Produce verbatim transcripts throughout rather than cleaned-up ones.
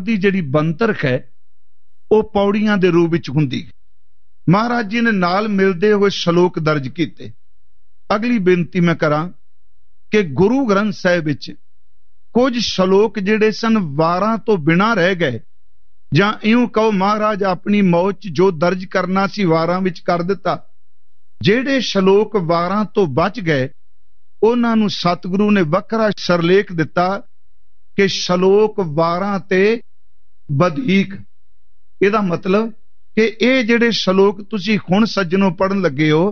ਦੀ ਜਿਹੜੀ ਬੰਤਰ ਹੈ ਉਹ ਪੌੜੀਆਂ ਦੇ ਰੂਪ ਵਿੱਚ ਹੁੰਦੀ ਹੈ। ਮਹਾਰਾਜ ਜੀ ਨੇ ਨਾਲ ਮਿਲਦੇ ਹੋਏ ਸ਼ਲੋਕ ਦਰਜ ਕੀਤੇ। ਅਗਲੀ ਬੇਨਤੀ ਮੈਂ ਕਰਾਂ ਕਿ ਗੁਰੂ ਗ੍ਰੰਥ ਸਾਹਿਬ ਵਿੱਚ ਕੁਝ ਸ਼ਲੋਕ ਜਿਹੜੇ ਸਨ ਵਾਰਾਂ ਤੋਂ ਬਿਨਾਂ ਰਹਿ ਗਏ, ਜਾਂ ਇਉਂ ਕਹੋ ਮਹਾਰਾਜ ਆਪਣੀ ਮੌਜ 'ਚ ਜੋ ਦਰਜ ਕਰਨਾ ਸੀ ਵਾਰਾਂ ਵਿੱਚ ਕਰ ਦਿੱਤਾ। ਜਿਹੜੇ ਸ਼ਲੋਕ ਵਾਰਾਂ ਤੋਂ ਬਚ ਗਏ ਉਹਨਾਂ ਨੂੰ ਸਤਿਗੁਰੂ ਨੇ ਵੱਖਰਾ ਸਰਲੇਖ ਦਿੱਤਾ ਕਿ ਸ਼ਲੋਕ ਵਾਰਾਂ ਤੇ ਵਧੀਕ। ਇਹਦਾ ਮਤਲਬ ਕਿ ਇਹ ਜਿਹੜੇ ਸ਼ਲੋਕ ਤੁਸੀਂ ਹੁਣ ਸੱਜਣੋਂ ਪੜ੍ਹਨ ਲੱਗੇ ਹੋ,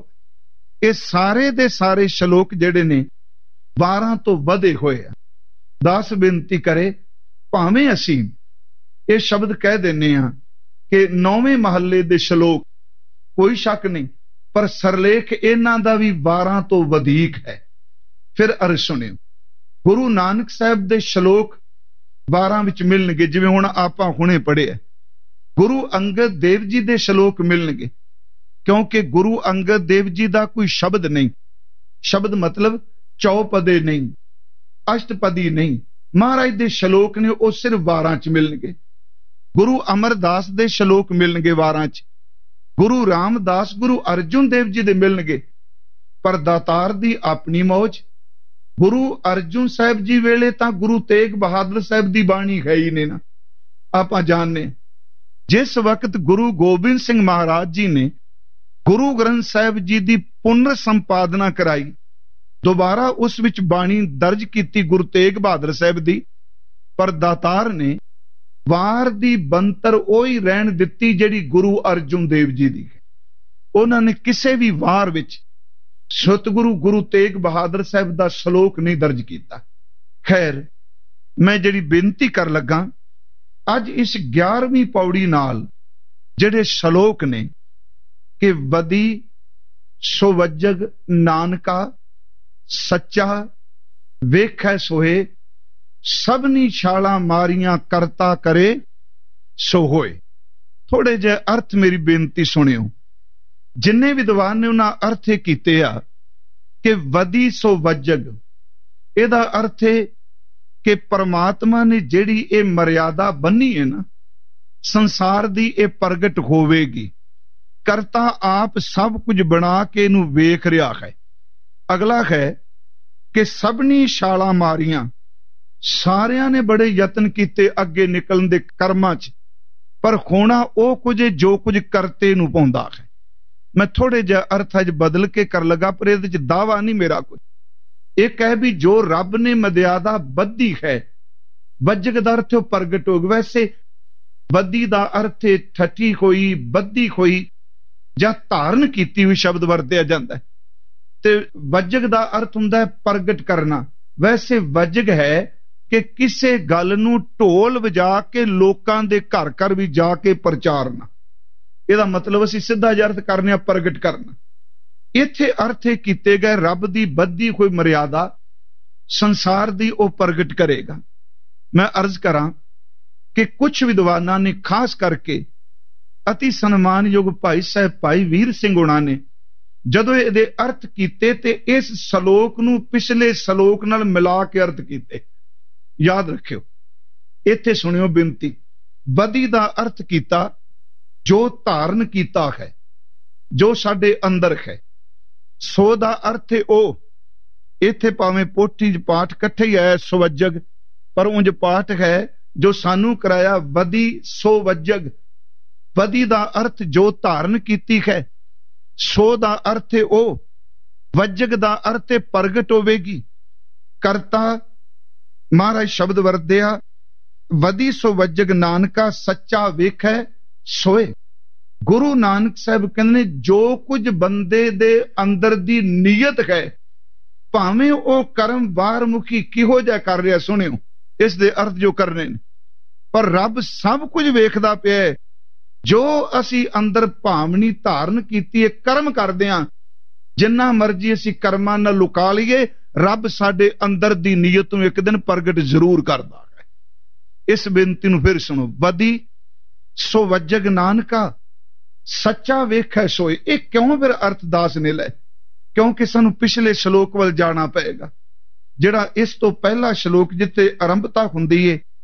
ਇਹ ਸਾਰੇ ਦੇ ਸਾਰੇ ਸ਼ਲੋਕ ਜਿਹੜੇ ਨੇ ਵਾਰਾਂ ਤੋਂ ਵਧੇ ਹੋਏ ਆ। ਦਾਸ ਬੇਨਤੀ ਕਰੇ, ਭਾਵੇਂ ਅਸੀਂ ਇਹ ਸ਼ਬਦ ਕਹਿ ਦਿੰਨੇ ਆ ਕਿ ਨੌਵੇਂ ਮਹੱਲੇ ਦੇ ਸ਼ਲੋਕ, ਕੋਈ ਸ਼ੱਕ ਨਹੀਂ, ਪਰ ਸਰਲੇਖ ਇਹਨਾਂ ਦਾ ਵੀ ਵਾਰਾਂ ਤੋਂ ਵਧੀਕ ਹੈ। ਫਿਰ ਅਰਜ਼ ਸੁਣਿਓ, ਗੁਰੂ ਨਾਨਕ ਸਾਹਿਬ ਦੇ ਸ਼ਲੋਕ ਵਾਰਾਂ ਵਿੱਚ ਮਿਲਣਗੇ, ਜਿਵੇਂ ਹੁਣ ਆਪਾਂ ਹੁਣੇ ਪੜ੍ਹੇ। ਗੁਰੂ ਅੰਗਦ ਦੇਵ ਜੀ ਦੇ ਸ਼ਲੋਕ ਮਿਲਣਗੇ, ਕਿਉਂਕਿ ਗੁਰੂ ਅੰਗਦ ਦੇਵ ਜੀ ਦਾ ਕੋਈ ਸ਼ਬਦ ਨਹੀਂ। ਸ਼ਬਦ ਮਤਲਬ ਚੌਪਦੇ ਨਹੀਂ, ਅਸ਼ਟਪਦੀ ਨਹੀਂ। ਮਹਾਰਾਜ ਦੇ ਸ਼ਲੋਕ ਨੇ ਉਹ ਸਿਰਫ ਵਾਰਾਂ 'ਚ ਮਿਲਣਗੇ। ਗੁਰੂ ਅਮਰਦਾਸ ਦੇ ਸ਼ਲੋਕ ਮਿਲਣਗੇ ਵਾਰਾਂ 'ਚ, ਗੁਰੂ ਰਾਮਦਾਸ ਗੁਰੂ ਅਰਜੁਨ ਦੇਵ ਜੀ ਦੇ ਮਿਲਣਗੇ। ਪਰ ਦਾਤਾਰ ਦੀ ਆਪਣੀ ਮੌਜ। ਗੁਰੂ ਅਰਜੁਨ ਸਾਹਿਬ ਜੀ ਵੇਲੇ ਤਾਂ ਗੁਰੂ ਤੇਗ ਬਹਾਦਰ ਸਾਹਿਬ ਦੀ ਬਾਣੀ ਹੈ ਹੀ ਨਹੀਂ ਨਾ। ਆਪਾਂ ਜਾਣਦੇ ਜਿਸ ਵਕਤ ਗੁਰੂ ਗੋਬਿੰਦ ਸਿੰਘ ਮਹਾਰਾਜ ਜੀ ਨੇ ਗੁਰੂ ਗ੍ਰੰਥ ਸਾਹਿਬ ਜੀ ਦੀ ਪੁਨਰ ਸੰਪਾਦਨਾ ਕਰਾਈ, ਦੁਬਾਰਾ ਉਸ ਵਿੱਚ ਬਾਣੀ ਦਰਜ ਕੀਤੀ ਗੁਰੂ ਤੇਗ ਬਹਾਦਰ ਸਾਹਿਬ ਦੀ, ਪਰ ਦਾਤਾਰ ਨੇ ਵਾਰ ਦੀ ਬੰਤਰ ਉਹੀ ਰਹਿਣ ਦਿੱਤੀ ਜਿਹੜੀ ਗੁਰੂ ਅਰਜੁਨ ਦੇਵ ਜੀ ਦੀ ਹੈ। ਉਹਨਾਂ ਨੇ ਕਿਸੇ ਵੀ ਵਾਰ ਵਿੱਚ ਸਤਿਗੁਰੂ ਗੁਰੂ ਤੇਗ ਬਹਾਦਰ ਸਾਹਿਬ ਦਾ ਸ਼ਲੋਕ ਨਹੀਂ ਦਰਜ ਕੀਤਾ। ਖੈਰ, ਮੈਂ ਜਿਹੜੀ ਬੇਨਤੀ ਕਰ ਲੱਗਾ, ਅੱਜ ਇਸ ਗਿਆਰਵੀਂ ਪੌੜੀ ਨਾਲ ਜਿਹੜੇ ਸ਼ਲੋਕ ਨੇ ਕਿ ਵਦੀ ਸੋ ਵੱਜਗ ਨਾਨਕਾ ਸੱਚਾ ਵੇਖੈ ਸੋਏ, ਸਭਨੀ ਛਾਲਾਂ ਮਾਰੀਆਂ ਕਰਤਾ ਕਰੇ ਸੋ ਹੋਏ। ਥੋੜੇ ਜਿਹੇ ਅਰਥ ਮੇਰੀ ਬੇਨਤੀ ਸੁਣਿਓ। ਜਿੰਨੇ ਵਿਦਵਾਨ ਨੇ ਉਹਨਾਂ ਅਰਥ ਇਹ ਕੀਤੇ ਆ ਕਿ ਵਦੀ ਸੋ ਵੱਜਗ, ਇਹਦਾ ਅਰਥ ਹੈ ਕਿ ਪਰਮਾਤਮਾ ਨੇ ਜਿਹੜੀ ਇਹ ਮਰਿਆਦਾ ਬੰਨੀ ਹੈ ਨਾ, ਸੰਸਾਰ ਦੀ ਇਹ ਪ੍ਰਗਟ ਹੋਵੇਗੀ। ਕਰਤਾ ਆਪ ਸਭ ਕੁਝ ਬਣਾ ਕੇ ਇਹਨੂੰ ਵੇਖ ਰਿਹਾ ਹੈ। ਅਗਲਾ ਹੈ ਕਿ ਸਭਨੀ ਛਾਲਾਂ ਮਾਰੀਆਂ, ਸਾਰਿਆਂ ਨੇ ਬੜੇ ਯਤਨ ਕੀਤੇ ਅੱਗੇ ਨਿਕਲਣ ਦੇ ਕਰਮਾਂ 'ਚ, ਪਰ ਹੋਣਾ ਉਹ ਕੁਝ ਜੋ ਕੁਝ ਕਰਤੇ ਨੂੰ ਪਾਉਂਦਾ ਹੈ। ਮੈਂ ਥੋੜੇ ਜਿਹਾ ਅਰਥ ਅੱਜ ਬਦਲ ਕੇ ਕਰ ਲਗਾ, ਪਰ ਇਹਦੇ 'ਚ ਦਾਵਾ ਨਹੀਂ ਮੇਰਾ ਕੁਝ। ਇਹ ਕਹਿ ਵੀ ਜੋ ਰੱਬ ਨੇ ਮਰਿਆਦਾ ਬੱਧੀ ਹੈ, ਵੱਜਗ ਦਾ ਅਰਥ ਉਹ ਪ੍ਰਗਟ ਹੋ ਗਿਆ। ਵੈਸੇ ਬੱਧੀ ਦਾ ਅਰਥ ਠੱਠੀ ਹੋਈ, ਬੱਧੀ ਹੋਈ ਜਾਂ ਧਾਰਨ ਕੀਤੀ ਹੋਈ ਸ਼ਬਦ ਵਰਤਿਆ ਜਾਂਦਾ ਹੈ, ਤੇ ਵੱਜਗ ਦਾ ਅਰਥ ਹੁੰਦਾ ਹੈ ਪ੍ਰਗਟ ਕਰਨਾ। ਵੈਸੇ ਵੱਜਗ ਹੈ ਕਿ ਕਿਸੇ ਗੱਲ ਨੂੰ ਢੋਲ ਵਜਾ ਕੇ ਲੋਕਾਂ ਦੇ ਘਰ ਘਰ ਵੀ ਜਾ ਕੇ ਪ੍ਰਚਾਰਨਾ। ਇਹਦਾ ਮਤਲਬ ਅਸੀਂ ਸਿੱਧਾ ਜਿਹਾ ਅਰਥ ਕਰਨੇ ਆ ਪ੍ਰਗਟ ਕਰਨਾ। ਇੱਥੇ ਅਰਥ ਇਹ ਕੀਤੇ ਗਏ ਰੱਬ ਦੀ ਬੱਧੀ ਹੋਈ ਮਰਿਆਦਾ ਸੰਸਾਰ ਦੀ ਉਹ ਪ੍ਰਗਟ ਕਰੇਗਾ। ਮੈਂ ਅਰਜ਼ ਕਰਾਂ ਕਿ ਕੁਝ ਵਿਦਵਾਨਾਂ ਨੇ, ਖਾਸ ਕਰਕੇ ਅਤੀ ਸਨਮਾਨਯੋਗ ਭਾਈ ਸਾਹਿਬ ਭਾਈ ਵੀਰ ਸਿੰਘ ਹੋਣਾ ਨੇ, ਜਦੋਂ ਇਹਦੇ ਅਰਥ ਕੀਤੇ ਤੇ ਇਸ ਸ਼ਲੋਕ ਨੂੰ ਪਿਛਲੇ ਸ਼ਲੋਕ ਨਾਲ ਮਿਲਾ ਕੇ ਅਰਥ ਕੀਤੇ। ਯਾਦ ਰੱਖਿਓ, ਇੱਥੇ ਸੁਣਿਓ ਬੇਨਤੀ। ਬਦੀ ਦਾ ਅਰਥ ਕੀਤਾ ਜੋ ਧਾਰਨ ਕੀਤਾ ਹੈ, ਜੋ ਸਾਡੇ ਅੰਦਰ ਹੈ। ਸੋ ਦਾ ਅਰਥ ਹੈ ਉਹ। ਇੱਥੇ ਭਾਵੇਂ ਪੋਥੀ 'ਚ ਪਾਠ ਇਕੱਠੇ ਹੀ ਆਇਆ ਸਵੱਜਗ, ਪਰ ਉਂਝ ਪਾਠ ਹੈ ਜੋ ਸਾਨੂੰ ਕਰਾਇਆ ਵਦੀ ਸੋ ਵੱਜਗ। ਵਦੀ ਦਾ ਅਰਥ ਜੋ ਧਾਰਨ ਕੀਤੀ ਹੈ, ਸੋ ਦਾ ਅਰਥ ਹੈ ਉਹ, ਵੱਜਗ ਦਾ ਅਰਥ ਹੈ ਪ੍ਰਗਟ ਹੋਵੇਗੀ। ਕਰਤਾ ਮਹਾਰਾਜ ਸ਼ਬਦ ਵਰਤਿਆ, ਵਦੀ ਸੋ ਵੱਜਗ ਨਾਨਕਾ ਸੱਚਾ ਵੇਖੈ ਸੋਏ। ਗੁਰੂ ਨਾਨਕ ਸਾਹਿਬ ਕਹਿੰਦੇ ਨੇ ਜੋ ਕੁਝ ਬੰਦੇ ਦੇ ਅੰਦਰ ਦੀ ਨੀਅਤ ਹੈ, ਭਾਵੇਂ ਉਹ ਕਰਮ ਬਾਹਰਮੁਖੀ ਕਿਹੋ ਜਿਹਾ ਕਰ ਰਿਹਾ, ਸੁਣਿਓ ਇਸ ਦੇ ਅਰਥ ਜੋ ਕਰਨੇ ਨੇ, ਪਰ ਰੱਬ ਸਭ ਕੁਝ ਵੇਖਦਾ ਪਿਆ। ਜੋ ਅਸੀਂ ਅੰਦਰ ਭਾਵਨੀ ਧਾਰਨ ਕੀਤੀ ਹੈ, ਕਰਮ ਕਰਦੇ ਹਾਂ, ਜਿੰਨਾ ਮਰਜੀ ਅਸੀਂ ਕਰਮਾਂ ਨਾਲ ਲੁਕਾ ਲਈਏ, ਰੱਬ ਸਾਡੇ ਅੰਦਰ ਦੀ ਨੀਅਤ ਨੂੰ ਇੱਕ ਦਿਨ ਪ੍ਰਗਟ ਜ਼ਰੂਰ ਕਰਦਾ ਹੈ। ਇਸ ਬੇਨਤੀ ਨੂੰ ਫਿਰ ਸੁਣੋ। ਵਦੀ ਸੋ ਵੱਜਗ ਨਾਨਕਾ ਸੱਚਾ ਵੇਖੈ ਸੋਏ। ਇਹ ਕਿਉਂ ਫਿਰ ਅਰਥ ਦਾਸ ਨੇ ਲੈ? ਕਿਉਂਕਿ ਸਾਨੂੰ ਪਿਛਲੇ ਸ਼ਲੋਕ ਵੱਲ ਜਾਣਾ ਪਏਗਾ, ਜਿਹੜਾ ਇਸ ਤੋਂ ਪਹਿਲਾ ਸ਼ਲੋਕ ਜਿੱਥੇ ਆਰੰਭਤਾ ਹੁੰਦੀ ਹੈ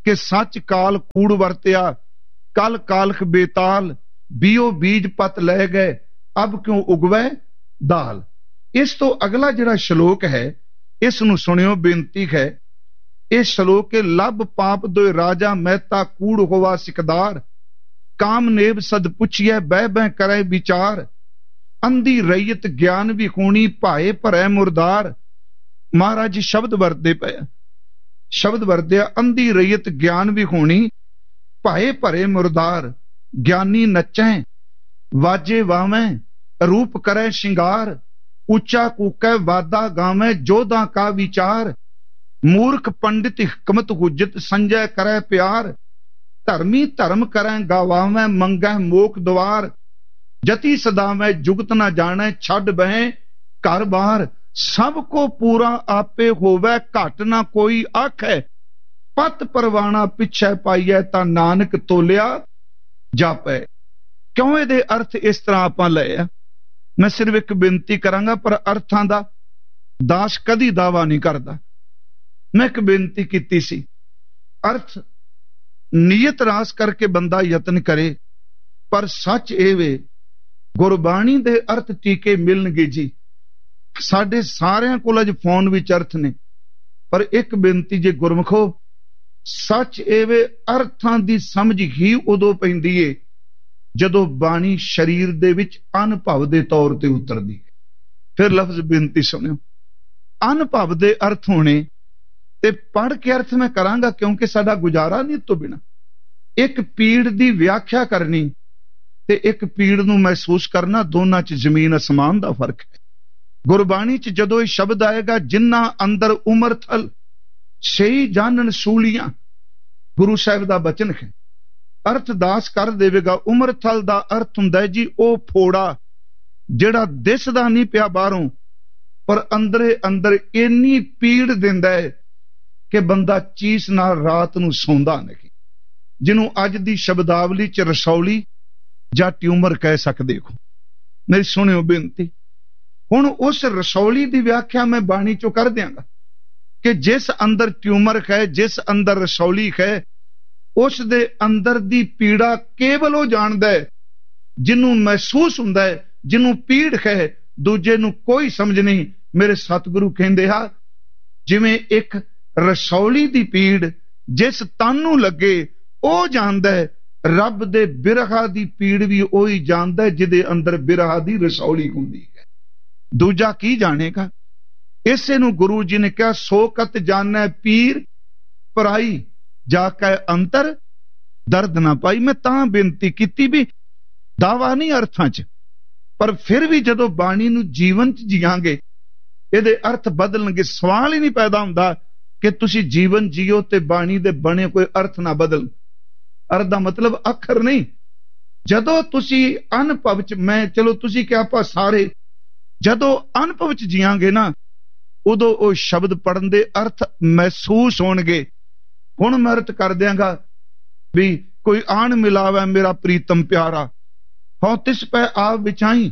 कि सच काल कूड़ वरत्या, कल कालख बेताल, बीओ बीज पत लै गए, अब क्यों उगवै दाल। इस तो अगला जिहड़ा श्लोक है इस नूं सुनियो, बेनती है। इस श्लोक के लब पाप दोए राजा, महता कूड़ होवा सिकदार, काम नेब सद पुछिए, बह बह करे विचार, अंधी रैयत ज्ञान विखूणी, भाए भरै मुरदार। महाराज जी शब्द वरतदे पे, शब्द वरतदे, अंधी रैयत ज्ञान विखूणी, भाए भरे मुरदार। ज्ञानी नचै वाजे वावें, रूप करे शिंगार, ऊंचा कूकै वादा गावें, जोधा का विचार। मूर्ख पंडित हिकमत हुज्जत, संजय करे प्यार, धर्मी धर्म करें गवावें, मंगै मोख द्वार। जति सदावें जुगत न जाने, छड़ बहें घर बार। सबको पूरा आपे होवे, घट ना कोई आखै, पत परवाना पिछे पाइए, तां नानक तोलिया जापै। क्यों इहदे अर्थ इस तरह आपां लए आ? मैं सिर्फ एक बेनती करांगा, पर अर्थां दा दास कदी दावा नहीं करदा। मैं एक बेनती कीती सी, अर्थ नीयत रास करके बंदा यतन करे, पर सच ਇਹ ਵੇ ਗੁਰਬਾਣੀ ਦੇ अर्थ ਟੀਕੇ ਮਿਲਣਗੇ ਜੀ। ਸਾਡੇ ਸਾਰਿਆਂ ਕੋਲ ਅੱਜ ਫੋਨ ਵਿੱਚ अर्थ ਨੇ, ਪਰ ਇੱਕ ਬੇਨਤੀ ਜੇ ਗੁਰਮਖੋ, ਸੱਚ ਇਹ ਵੇ ਅਰਥਾਂ ਦੀ ਸਮਝ ਹੀ ਉਦੋਂ ਪੈਂਦੀ ਏ ਜਦੋਂ ਬਾਣੀ ਸਰੀਰ ਦੇ ਵਿੱਚ ਅਨੁਭਵ ਦੇ ਤੌਰ ਤੇ ਉਤਰਦੀ ਹੈ। ਫਿਰ ਲਫ਼ਜ਼ ਬੇਨਤੀ ਸੁਣਿਓ, ਅਨੁਭਵ ਦੇ ਅਰਥ ਹੋਣੇ ਤੇ ਪੜ੍ਹ ਕੇ ਅਰਥ ਮੈਂ ਕਰਾਂਗਾ, ਕਿਉਂਕਿ ਸਾਡਾ ਗੁਜ਼ਾਰਾ ਨਹੀਂ ਤੋਂ ਬਿਨਾਂ। ਇੱਕ ਪੀੜ ਦੀ ਵਿਆਖਿਆ ਕਰਨੀ ਤੇ ਇੱਕ ਪੀੜ ਨੂੰ ਮਹਿਸੂਸ ਕਰਨਾ, ਦੋਨਾਂ 'ਚ ਜ਼ਮੀਨ ਅਸਮਾਨ ਦਾ ਫਰਕ ਹੈ। ਗੁਰਬਾਣੀ 'ਚ ਜਦੋਂ ਇਹ ਸ਼ਬਦ ਆਏਗਾ, ਜਿਨ੍ਹਾਂ ਅੰਦਰ ਉਮਰ ਥਲ ਸਹੀ ਜਾਣਨ ਸੂਲੀਆਂ, ਗੁਰੂ ਸਾਹਿਬ ਦਾ ਬਚਨ ਹੈ, ਅਰਥ ਦਾਸ ਕਰ ਦੇਵੇਗਾ। ਉਮਰ ਥਲ ਦਾ ਅਰਥ ਹੁੰਦਾ ਜੀ ਉਹ ਫੋੜਾ ਜਿਹੜਾ ਦਿਸਦਾ ਨਹੀਂ ਪਿਆ ਬਾਹਰੋਂ, ਪਰ ਅੰਦਰੇ ਅੰਦਰ ਇੰਨੀ ਪੀੜ ਦਿੰਦਾ ਹੈ ਕਿ ਬੰਦਾ ਚੀਸ ਨਾਲ ਰਾਤ ਨੂੰ ਸੌਂਦਾ ਨਹੀਂ, ਜਿਹਨੂੰ ਅੱਜ ਦੀ ਸ਼ਬਦਾਵਲੀ 'ਚ ਰਸੌਲੀ ਜਾਂ ਟਿਊਮਰ ਕਹਿ ਸਕਦੇ ਹੋ। ਮੇਰੀ ਸੁਣਿਓ ਬੇਨਤੀ, ਹੁਣ ਉਸ ਰਸੌਲੀ ਦੀ ਵਿਆਖਿਆ ਮੈਂ ਬਾਣੀ 'ਚੋਂ ਕਰ ਦਿਆਂਗਾ ਕਿ ਜਿਸ ਅੰਦਰ ਟਿਊਮਰ ਹੈ, ਜਿਸ ਅੰਦਰ ਰਸੌਲੀ ਹੈ, ਉਸ ਦੇ ਅੰਦਰ ਦੀ ਪੀੜਾ ਕੇਵਲ ਉਹ ਜਾਣਦਾ ਹੈ ਜਿਹਨੂੰ ਮਹਿਸੂਸ ਹੁੰਦਾ ਹੈ, ਜਿਹਨੂੰ ਪੀੜ ਹੈ, ਦੂਜੇ ਨੂੰ ਕੋਈ ਸਮਝ ਨਹੀਂ। ਮੇਰੇ ਸਤਿਗੁਰੂ ਕਹਿੰਦੇ ਆ, ਜਿਵੇਂ ਇੱਕ ਰਸੌਲੀ ਦੀ ਪੀੜ ਜਿਸ ਤਨ ਨੂੰ ਲੱਗੇ ਉਹ ਜਾਣਦਾ ਹੈ, ਰੱਬ ਦੇ ਬਿਰਹਾ ਦੀ ਪੀੜ ਵੀ ਉਹੀ ਜਾਣਦਾ ਜਿਹਦੇ ਅੰਦਰ ਬਿਰਹਾ ਦੀ ਰਸੌਲੀ ਹੁੰਦੀ ਹੈ। ਦੂਜਾ ਕੀ ਜਾਣੇਗਾ? ਇਸੇ ਨੂੰ ਗੁਰੂ ਜੀ ਨੇ ਕਿਹਾ, ਸੋ ਕਤ ਜਾਣੈ ਪੀਰ ਪਰਾਈ, ਜਾ ਕੇ ਅੰਤਰ ਦਰਦ ਨਾ ਪਾਈ। ਮੈਂ ਤਾਂ ਬੇਨਤੀ ਕੀਤੀ ਵੀ ਦਾਵਾ ਨਹੀਂ ਅਰਥਾਂ 'ਚ, ਪਰ ਫਿਰ ਵੀ ਜਦੋਂ ਬਾਣੀ ਨੂੰ ਜੀਵਨ 'ਚ ਜੀਵਾਂਗੇ ਇਹਦੇ ਅਰਥ ਬਦਲਣਗੇ। ਸਵਾਲ ਹੀ ਨਹੀਂ ਪੈਦਾ ਹੁੰਦਾ ਕਿ ਤੁਸੀਂ ਜੀਵਨ ਜੀਓ ਤੇ ਬਾਣੀ ਦੇ ਬਣੇ ਕੋਈ ਅਰਥ ਨਾ ਬਦਲ। ਅਰਥ ਦਾ ਮਤਲਬ ਅੱਖਰ ਨਹੀਂ। ਜਦੋਂ ਤੁਸੀਂ ਅਨੁਭਵ 'ਚ, ਮੈਂ ਚਲੋ ਤੁਸੀਂ ਕਿ ਆਪਾਂ ਸਾਰੇ ਜਦੋਂ ਅਨੁਭਵ 'ਚ ਜੀਵਾਂਗੇ ਨਾ, ਉਦੋਂ ਉਹ ਸ਼ਬਦ ਪੜ੍ਹਨ ਦੇ ਅਰਥ ਮਹਿਸੂਸ ਹੋਣਗੇ। ਹੁਣ ਮੈਂ ਅਰਥ ਕਰ ਦਿਆਂਗਾ ਵੀ ਕੋਈ ਆਣ ਮਿਲਾਵੇ ਮੇਰਾ ਪ੍ਰੀਤਮ ਪਿਆਰਾ, ਹਉ ਤਿਸ ਪੈ ਆਪ ਵਿਛਾਈ,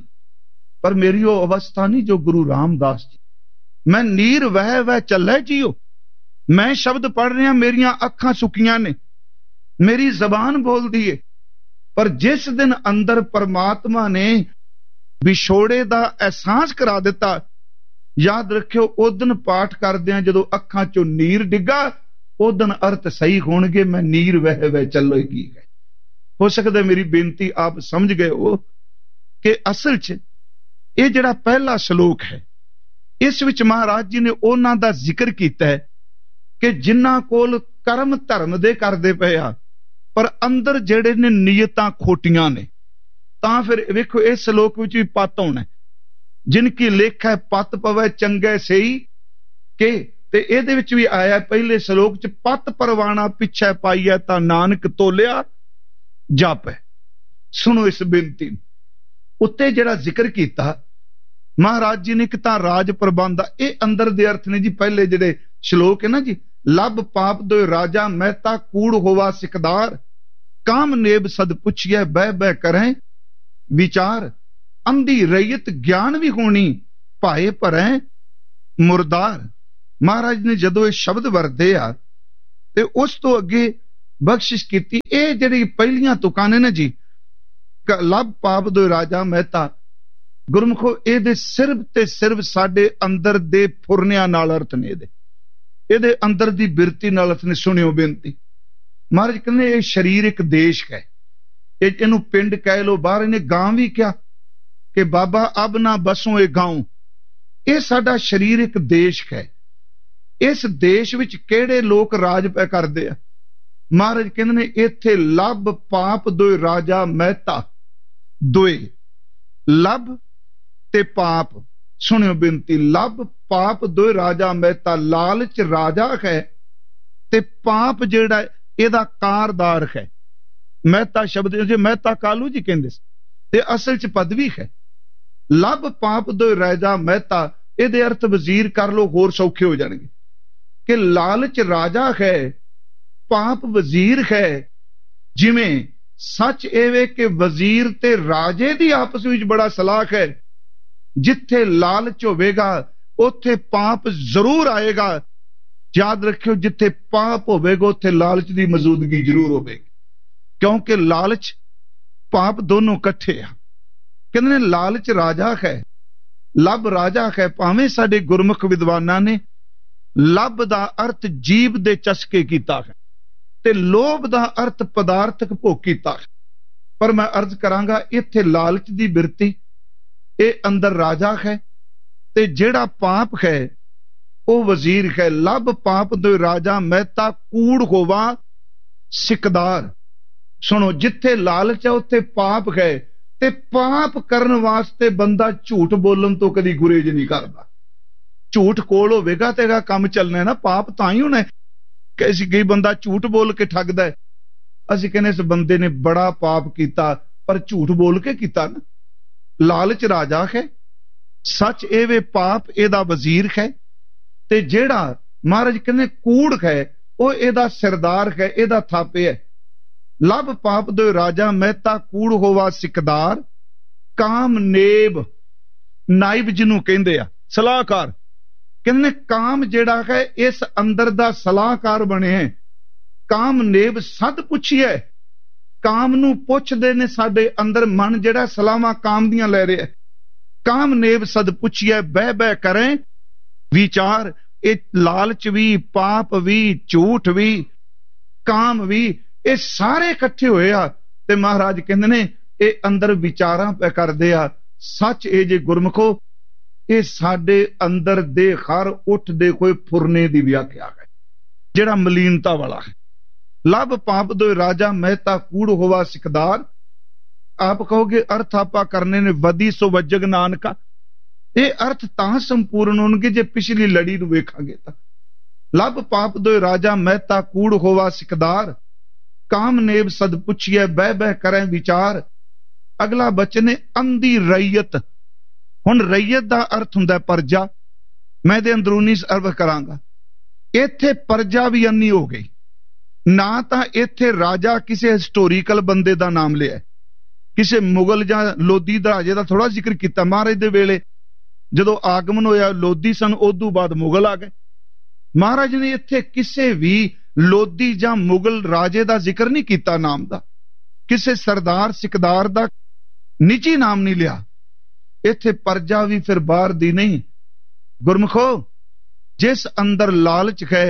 ਪਰ ਮੇਰੀ ਉਹ ਅਵਸਥਾ ਨਹੀਂ ਜੋ ਗੁਰੂ ਰਾਮਦਾਸ ਜੀ। ਮੈਂ ਨੀਰ ਵਹਿ ਵਹਿ ਚੱਲੇ ਜੀਓ, ਮੈਂ ਸ਼ਬਦ ਪੜ੍ਹ ਰਿਹਾ, ਮੇਰੀਆਂ ਅੱਖਾਂ ਸੁੱਕੀਆਂ ਨੇ, ਮੇਰੀ ਜ਼ਬਾਨ ਬੋਲਦੀ ਏ, ਪਰ ਜਿਸ ਦਿਨ ਅੰਦਰ ਪਰਮਾਤਮਾ ਨੇ ਵਿਛੋੜੇ ਦਾ ਅਹਿਸਾਸ ਕਰਾ ਦਿੱਤਾ, ਯਾਦ ਰੱਖਿਓ ਉਸ ਦਿਨ ਪਾਠ ਕਰਦਿਆਂ ਜਦੋਂ ਅੱਖਾਂ 'ਚੋਂ ਨੀਰ ਡਿੱਗਾ, ਉਸ ਦਿਨ ਅਰਥ ਸਹੀ ਹੋਣਗੇ। ਮੈਂ ਨੀਰ ਵਹਿ ਵਹਿ ਚੱਲੇਗੀ ਹੈ। ਹੋ ਸਕਦਾ ਮੇਰੀ ਬੇਨਤੀ ਆਪ ਸਮਝ ਗਏ ਹੋ ਕਿ ਅਸਲ 'ਚ ਇਹ ਜਿਹੜਾ ਪਹਿਲਾ ਸ਼ਲੋਕ ਹੈ, ਇਸ ਵਿੱਚ ਮਹਾਰਾਜ ਜੀ ਨੇ ਉਹਨਾਂ ਦਾ ਜ਼ਿਕਰ ਕੀਤਾ ਹੈ ਕਿ ਜਿਨ੍ਹਾਂ ਕੋਲ ਕਰਮ ਧਰਮ ਦੇ ਕਰਦੇ ਪਏ ਆ, ਪਰ ਅੰਦਰ ਜਿਹੜੇ ਨੇ ਨੀਅਤਾਂ ਖੋਟੀਆਂ ਨੇ। ਤਾਂ ਫਿਰ ਵੇਖੋ ਇਸ ਸ਼ਲੋਕ ਵਿੱਚ ਵੀ ਪਤ ਹੋਣਾ, ਜਿਨ ਕੀ ਲੇਖ ਹੈ ਪਤ ਪਵੇ ਚੰਗੇ ਸਹੀ ਕੇ। ਤੇ ਇਹਦੇ ਵਿੱਚ ਵੀ ਆਇਆ ਪਹਿਲੇ ਸ਼ਲੋਕ 'ਚ, ਪਤ ਪਰਵਾਣਾ ਪਿੱਛੇ ਪਾਈਐ, ਤਾਂ ਨਾਨਕ ਤੋਲਿਆ ਜਾਪੈ। ਸੁਣੋ ਇਸ ਬੇਨਤੀ ਉੱਤੇ ਜਿਹੜਾ ਜ਼ਿਕਰ ਕੀਤਾ ਮਹਾਰਾਜ ਜੀ ਨੇ, ਇੱਕ ਤਾਂ ਰਾਜ ਪ੍ਰਬੰਧ ਦਾ, ਇਹ ਅੰਦਰ ਦੇ ਅਰਥ ਨੇ ਜੀ। ਪਹਿਲੇ ਜਿਹੜੇ ਸ਼ਲੋਕ ਹੈ ਨਾ ਜੀ, ਲੱਭ ਪਾਪ ਦੋਇ ਰਾਜਾ, ਮਹਿਤਾ ਕੂੜ ਹੋਵਾ ਸਿਕਦਾਰ, ਕਾਮ ਨੇਬ ਸਦ ਪੁੱਛੀਐ, ਬਹਿ ਬਹਿ ਕਰੈ ਵਿਚਾਰ, ਅੰਧੀ ਰੈयत ਗਿਆਨ ਵੀ ਹੋਣੀ, ਭਾਏ ਭਰੈ ਮੁਰਦਾਰ। ਮਹਾਰਾਜ ਨੇ ਜਦੋਂ ਇਹ ਸ਼ਬਦ ਵਰਤੇ ਆ ਤੇ ਉਸ ਤੋਂ ਅੱਗੇ ਬਖਸ਼ਿਸ਼ ਕੀਤੀ। ਇਹ ਜਿਹੜੀ ਪਹਿਲੀਆਂ ਤੁਕਾਂ ਨੇ ਨਾ ਜੀ, ਲੱਭ ਪਾਪ ਦੋਇ ਰਾਜਾ ਮਹਿਤਾ, ਗੁਰਮੁਖੋ ਇਹਦੇ ਸਿਰਫ ਤੇ ਸਿਰਫ ਸਾਡੇ ਅੰਦਰ ਦੇ ਫੁਰਨਿਆਂ ਨਾਲ ਅਰਥ ਨੇ, ਇਹਦੇ ਇਹਦੇ ਅੰਦਰ ਦੀ ਬਿਰਤੀ ਨਾਲ ਅਰਥ ਨੇ। ਸੁਣਿਓ ਬੇਨਤੀ, ਮਹਾਰਾਜ ਕਹਿੰਦੇ ਇਹ ਸਰੀਰ ਇੱਕ ਦੇਸ਼ ਹੈ, ਇਹ ਇਹਨੂੰ ਪਿੰਡ ਕਹਿ ਲੋ, ਬਾਹਰ ਇਹਨੇ ਗਾਂ ਵੀ ਕਿਹਾ ਕਿ ਬਾਬਾ ਅਬ ਨਾ ਬਸੋਂ ਇਹ ਗਾਉਂ। ਇਹ ਸਾਡਾ ਸਰੀਰ ਇੱਕ ਦੇਸ਼ ਹੈ। ਇਸ ਦੇਸ਼ ਵਿੱਚ ਕਿਹੜੇ ਲੋਕ ਰਾਜ ਪੈ ਕਰਦੇ ਆ? ਮਹਾਰਾਜ ਕਹਿੰਦੇ ਨੇ ਇੱਥੇ ਲੱਭ ਪਾਪ ਦੋਇ ਰਾਜਾ ਮਹਿਤਾ, ਦੋਏ ਲੱਭ ਤੇ ਪਾਪ। ਸੁਣਿਓ ਬੇਨਤੀ, ਲੱਭ ਪਾਪ ਦੋਇ ਰਾਜਾ ਮਹਿਤਾ, ਲਾਲਚ ਰਾਜਾ ਹੈ ਤੇ ਪਾਪ ਜਿਹੜਾ ਇਹਦਾ ਕਾਰਦਾਰ ਹੈ। ਮਹਿਤਾ ਸ਼ਬਦ ਜੇ ਮਹਿਤਾ ਕਾਲੂ ਜੀ ਕਹਿੰਦੇ ਸੀ, ਤੇ ਅਸਲ ਚ ਪਦਵੀ ਹੈ। ਲੱਭ ਪਾਪ ਦੋਇ ਰਾਜਾ ਮਹਿਤਾ, ਇਹਦੇ ਅਰਥ ਵਜ਼ੀਰ ਕਰ ਲੋ, ਹੋਰ ਸੌਖੇ ਹੋ ਜਾਣਗੇ। ਕਿ ਲਾਲਚ ਰਾਜਾ ਹੈ, ਪਾਪ ਵਜ਼ੀਰ ਹੈ। ਜਿਵੇਂ ਸੱਚ ਇਹ ਵੇ ਕਿ ਵਜ਼ੀਰ ਤੇ ਰਾਜੇ ਦੀ ਆਪਸ ਵਿੱਚ ਬੜਾ ਸਲਾਹ ਹੈ। ਜਿੱਥੇ ਲਾਲਚ ਹੋਵੇਗਾ ਉੱਥੇ ਪਾਪ ਜ਼ਰੂਰ ਆਏਗਾ। ਯਾਦ ਰੱਖਿਓ, ਜਿੱਥੇ ਪਾਪ ਹੋਵੇਗਾ ਉੱਥੇ ਲਾਲਚ ਦੀ ਮੌਜੂਦਗੀ ਜ਼ਰੂਰ ਹੋਵੇਗੀ, ਕਿਉਂਕਿ ਲਾਲਚ ਪਾਪ ਦੋਨੋਂ ਇਕੱਠੇ ਆ। ਕਹਿੰਦੇ ਨੇ ਲਾਲਚ ਰਾਜਾ ਹੈ, ਲੱਭ ਰਾਜਾ ਹੈ। ਭਾਵੇਂ ਸਾਡੇ ਗੁਰਮੁਖ ਵਿਦਵਾਨਾਂ ਨੇ ਲੱਭ ਦਾ ਅਰਥ ਜੀਭ ਦੇ ਚਸਕੇ ਕੀਤਾ ਹੈ ਤੇ ਲੋਭ ਦਾ ਅਰਥ ਪਦਾਰਥਕ ਭੋਗ ਕੀਤਾ ਹੈ, ਪਰ ਮੈਂ ਅਰਜ਼ ਕਰਾਂਗਾ ਇੱਥੇ ਲਾਲਚ ਦੀ ਬਿਰਤੀ ਇਹ ਅੰਦਰ ਰਾਜਾ ਹੈ ਤੇ ਜਿਹੜਾ ਪਾਪ ਹੈ ਉਹ ਵਜ਼ੀਰ ਹੈ। ਲੱਭ ਪਾਪ ਦੋਇ ਰਾਜਾ ਮਹਿਤਾ, ਕੂੜ ਹੋਵਾ ਸਿਕਦਾਰ। ਸੁਣੋ, ਜਿੱਥੇ ਲਾਲਚ ਹੈ ਉੱਥੇ ਪਾਪ ਹੈ, ਤੇ ਪਾਪ ਕਰਨ ਵਾਸਤੇ ਬੰਦਾ ਝੂਠ ਬੋਲਣ ਤੋਂ ਕਦੀ ਗੁਰੇਜ਼ ਨਹੀਂ ਕਰਦਾ। ਝੂਠ ਕੋਲ ਹੋਵੇਗਾ ਤੇ ਇਹਦਾ ਕੰਮ ਚੱਲਣਾ ਨਾ, ਪਾਪ ਤਾਂ ਹੀ ਹੋਣਾ। ਕਿ ਕਈ ਬੰਦਾ ਝੂਠ ਬੋਲ ਕੇ ਠੱਗਦਾ ਹੈ, ਅਸੀਂ ਕਹਿੰਦੇ ਇਸ ਬੰਦੇ ਨੇ ਬੜਾ ਪਾਪ ਕੀਤਾ, ਪਰ ਝੂਠ ਬੋਲ ਕੇ ਕੀਤਾ ਨਾ। ਲਾਲਚ ਰਾਜਾ ਹੈ, ਸੱਚ ਇਹ ਵੇ ਪਾਪ ਇਹਦਾ ਵਜ਼ੀਰ ਹੈ, ਤੇ ਜਿਹੜਾ ਮਹਾਰਾਜ ਕਹਿੰਦੇ ਕੂੜ ਹੈ ਉਹ ਇਹਦਾ ਸਰਦਾਰ ਹੈ, ਇਹਦਾ ਥਾਪੇ ਹੈ। ਲੱਭ ਪਾਪ ਦੋਇ ਰਾਜਾ ਮਹਿਤਾ, ਕੂੜ ਹੋਵਾ ਸਿਕਦਾਰ। ਕਾਮ ਨੇਬ, ਨਾਇਬ ਜਿਹਨੂੰ ਕਹਿੰਦੇ ਆ, ਸਲਾਹਕਾਰ। ਕਹਿੰਦੇ ਕਾਮ ਜਿਹੜਾ ਹੈ ਇਸ ਅੰਦਰ ਦਾ ਸਲਾਹਕਾਰ ਬਣਿਆ। ਕਾਮ ਨੇਬ ਸਦ ਪੁੱਛੀਐ, ਕਾਮ ਨੂੰ ਪੁੱਛਦੇ ਨੇ ਸਾਡੇ ਅੰਦਰ ਮਨ ਜਿਹੜਾ ਸਲਾਹਾਂ ਕਾਮ ਦੀਆਂ ਲੈ ਰਿਹਾ। ਕਾਮ ਨੇਬ ਸਦ ਪੁੱਛੀਐ, ਬਹਿ ਬਹਿ ਕਰੇ ਵਿਚਾਰ। ਇਹ ਲਾਲਚ ਵੀ, ਪਾਪ ਵੀ, ਝੂਠ ਵੀ, ਕਾਮ ਵੀ, ਇਹ ਸਾਰੇ ਇਕੱਠੇ ਹੋਏ ਆ ਤੇ ਮਹਾਰਾਜ ਕਹਿੰਦੇ ਨੇ ਇਹ ਅੰਦਰ ਵਿਚਾਰਾਂ ਪੈ ਕਰਦੇ ਆ। ਸੱਚ ਇਹ ਜੇ ਗੁਰਮੁਖੋ, ਇਹ ਸਾਡੇ ਅੰਦਰ ਦੇ ਹਰ ਉੱਠਦੇ ਹੋਏ ਫੁਰਨੇ ਦੀ ਵਿਆਖਿਆ ਹੈ, ਜਿਹੜਾ ਮਲੀਨਤਾ ਵਾਲਾ ਹੈ। ਲੱਭ ਪਾਪ ਦੋਇ ਰਾਜਾ ਮਹਿਤਾ, ਕੂੜ ਹੋਵਾ ਸਿਕਦਾਰ। ਆਪ ਕਹੋਗੇ ਅਰਥ ਆਪਾਂ ਕਰਨੇ ਨੇ, ਵਦੀ ਸੋ ਵੱਜਗ ਨਾਨਕਾ। ਇਹ ਅਰਥ ਤਾਂ ਸੰਪੂਰਨ ਹੋਣਗੇ ਜੇ ਪਿਛਲੀ ਲੜੀ ਨੂੰ ਵੇਖਾਂਗੇ ਤਾਂ। ਲੱਭ ਪਾਪ ਦੋਇ ਰਾਜਾ ਮਹਿਤਾ, ਕੂੜ ਹੋਵਾ ਸਿਕਦਾਰ। ਕਾਮ ਨੇਬ ਸਦ ਪੁੱਛੀਐ, ਬਹਿ ਬਹਿ ਕਰੇ ਵਿਚਾਰ। ਅਗਲਾ ਬਚਨ ਹੈ ਅੰਧੀ ਰਈਅਤ। ਹੁਣ ਰਈਅਤ ਦਾ ਅਰਥ ਹੁੰਦਾ ਪਰਜਾ। ਮੈਂ ਇਹਦੇ ਅੰਦਰੂਨੀ ਅਰਥ ਕਰਾਂਗਾ। ਇੱਥੇ ਪਰਜਾ ਵੀ ਅੰਨੀ ਹੋ ਗਈ। ਨਾ ਤਾਂ ਇੱਥੇ ਰਾਜਾ ਕਿਸੇ ਹਿਸਟੋਰੀਕਲ ਬੰਦੇ ਦਾ ਨਾਮ ਲਿਆ, ਕਿਸੇ ਮੁਗਲ ਜਾਂ ਲੋਧੀ ਦਾ ਰਾਜੇ ਦਾ ਥੋੜਾ ਜ਼ਿਕਰ ਕੀਤਾ। ਮਹਾਰਾਜ ਦੇ ਵੇਲੇ ਜਦੋਂ ਆਗਮਨ ਹੋਇਆ ਲੋਧੀ ਸਨ, ਉਦੋਂ ਬਾਅਦ ਮੁਗਲ ਆ ਗਏ। ਮਹਾਰਾਜ ਨੇ ਇੱਥੇ ਕਿਸੇ ਵੀ ਲੋਧੀ ਜਾਂ ਮੁਗਲ ਰਾਜੇ ਦਾ ਜ਼ਿਕਰ ਨਹੀਂ ਕੀਤਾ ਨਾਮ ਦਾ, ਕਿਸੇ ਸਰਦਾਰ ਸਿਕਦਾਰ ਦਾ ਨਿੱਜੀ ਨਾਮ ਨਹੀਂ ਲਿਆ। ਇੱਥੇ ਪਰਜਾ ਵੀ ਫਿਰ ਬਾਹਰ ਦੀ ਨਹੀਂ। ਗੁਰਮੁਖੋ, ਜਿਸ ਅੰਦਰ ਲਾਲਚ ਹੈ,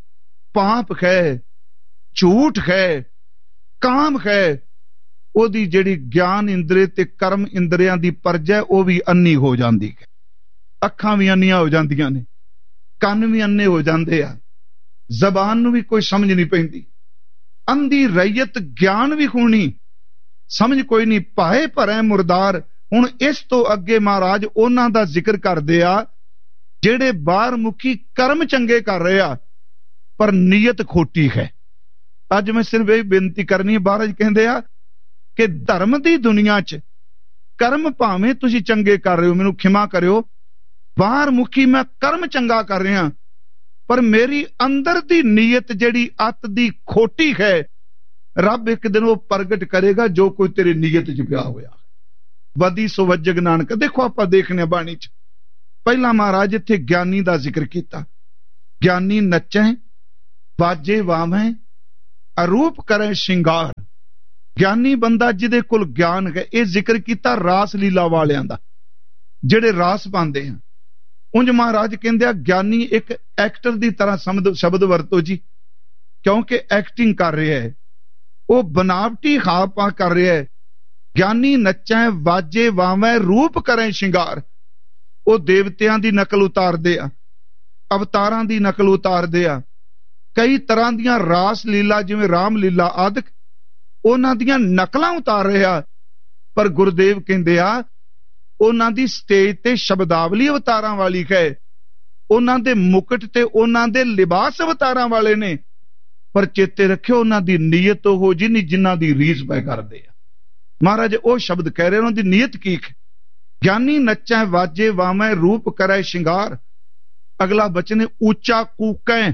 ਪਾਪ ਹੈ, ਝੂਠ ਹੈ, ਕਾਮ ਹੈ, ਉਹਦੀ ਜਿਹੜੀ ਗਿਆਨ ਇੰਦਰੀ ਤੇ ਕਰਮ ਇੰਦਰੀਆਂ ਦੀ ਪਰਜਾ ਉਹ ਵੀ ਅੰਨੀ ਹੋ ਜਾਂਦੀ ਹੈ। ਅੱਖਾਂ ਵੀ ਅੰਨੀਆਂ ਹੋ ਜਾਂਦੀਆਂ ਨੇ, ਕੰਨ ਵੀ ਅੰਨੇ ਹੋ ਜਾਂਦੇ ਆ, ਜ਼ਬਾਨ ਨੂੰ ਵੀ ਕੋਈ ਸਮਝ ਨਹੀਂ ਪੈਂਦੀ। ਅੰਧੀ ਰਈਅਤ, ਗਿਆਨ ਵੀ ਹੋਣੀ, ਸਮਝ ਕੋਈ ਨਹੀਂ। ਭਾਏ ਭਰੇ ਮੁਰਦਾਰ। ਹੁਣ ਇਸ ਤੋਂ ਅੱਗੇ ਮਹਾਰਾਜ ਉਹਨਾਂ ਦਾ ਜ਼ਿਕਰ ਕਰਦੇ ਆ ਜਿਹੜੇ ਬਾਹਰ ਮੁਖੀ ਕਰਮ ਚੰਗੇ ਕਰ ਰਹੇ ਆ ਪਰ ਨੀਅਤ ਖੋਟੀ ਹੈ। ਅੱਜ ਮੈਂ ਸਿਰਫ ਇਹ ਬੇਨਤੀ ਕਰਨੀ ਹੈ, ਮਹਾਰਾਜ ਕਹਿੰਦੇ ਆ ਕਿ ਧਰਮ ਦੀ ਦੁਨੀਆ 'ਚ ਕਰਮ ਭਾਵੇਂ ਤੁਸੀਂ ਚੰਗੇ ਕਰ ਰਹੇ ਹੋ, ਮੈਨੂੰ ਖਿਮਾ ਕਰਿਓ, ਬਾਹਰ ਮੁਖੀ ਮੈਂ ਕਰਮ ਚੰਗਾ ਕਰ ਰਿਹਾ, ਪਰ ਮੇਰੀ ਅੰਦਰ ਦੀ ਨੀਅਤ ਜਿਹੜੀ ਅੱਤ ਦੀ ਖੋਟੀ ਹੈ, ਰੱਬ ਇੱਕ ਦਿਨ ਉਹ ਪ੍ਰਗਟ ਕਰੇਗਾ ਜੋ ਕੋਈ ਤੇਰੀ ਨੀਅਤ 'ਚ ਪਿਆ ਹੋਇਆ। ਵਦੀ ਸੋ ਵੱਜਗ ਨਾਨਕ। ਦੇਖੋ ਆਪਾਂ ਦੇਖਨੇ ਬਾਣੀ 'ਚ ਪਹਿਲਾਂ ਮਹਾਰਾਜ ਇੱਥੇ ਗਿਆਨੀ ਦਾ ਜ਼ਿਕਰ ਕੀਤਾ। ਗਿਆਨੀ ਨੱਚੈ, ਬਾਜੇ ਵਾਵੈ, ਅਰੂਪ ਕਰੇ ਸ਼ਿੰਗਾਰ। ਗਿਆਨੀ ਬੰਦਾ ਜਿਹਦੇ ਕੋਲ ਗਿਆਨ ਹੈ। ਇਹ ਜ਼ਿਕਰ ਕੀਤਾ ਰਾਸ ਲੀਲਾ ਵਾਲਿਆਂ ਦਾ, ਜਿਹੜੇ ਰਾਸ ਪਾਉਂਦੇ ਆ। ਉਂਝ ਮਹਾਰਾਜ ਕਹਿੰਦੇ ਆ ਗਿਆਨੀ ਇੱਕ ਐਕਟਰ ਦੀ ਤਰ੍ਹਾਂ ਸਮਝ ਸ਼ਬਦ ਵਰਤੋ ਜੀ, ਕਿਉਂਕਿ ਐਕਟਿੰਗ ਕਰ ਰਿਹਾ ਹੈ, ਉਹ ਬਨਾਵਟੀ ਹਾਵ ਭਾਵ ਕਰ ਰਿਹਾ ਹੈ। ਗਿਆਨੀ ਨੱਚੈ ਵਾਜੇ ਵਾਵੈ ਰੂਪ ਕਰੇ ਸ਼ਿੰਗਾਰ। ਉਹ ਦੇਵਤਿਆਂ ਦੀ ਨਕਲ ਉਤਾਰਦੇ ਆ, ਅਵਤਾਰਾਂ ਦੀ ਨਕਲ ਉਤਾਰਦੇ ਆ, ਕਈ ਤਰ੍ਹਾਂ ਦੀਆਂ ਰਾਸ ਲੀਲਾ ਜਿਵੇਂ ਰਾਮ ਲੀਲਾ ਆਦਿਕ ਉਹਨਾਂ ਦੀਆਂ ਨਕਲਾਂ ਉਤਾਰ ਰਿਹਾ। ਪਰ ਗੁਰਦੇਵ ਕਹਿੰਦੇ ਆ ਉਹਨਾਂ ਦੀ ਸਟੇਜ ਤੇ ਸ਼ਬਦਾਵਲੀ ਅਵਤਾਰਾਂ ਵਾਲੀ ਹੈ, ਉਹਨਾਂ ਦੇ ਮੁਕਟ ਤੇ ਉਹਨਾਂ ਦੇ ਲਿਬਾਸ ਅਵਤਾਰਾਂ ਵਾਲੇ ਨੇ। ਪਰ ਚੇਤੇ ਰੱਖਿਓ ਉਹਨਾਂ ਦੀ ਨੀਅਤ ਉਹ ਜੀ ਨਹੀਂ ਜਿਨ੍ਹਾਂ ਦੀ ਰੀਸ ਪੈ ਕਰਦੇ ਆ। ਮਹਾਰਾਜ ਉਹ ਸ਼ਬਦ ਕਹਿ ਰਹੇ ਉਹਨਾਂ ਦੀ ਨੀਅਤ ਕੀ ਹੈ। ਗਿਆਨੀ ਨੱਚੈ ਵਾਜੇ ਵਾਵੈ ਰੂਪ ਕਰੇ ਸ਼ਿੰਗਾਰ। ਅਗਲਾ ਬਚਨ ਹੈ ਉੱਚਾ ਕੂਕੈ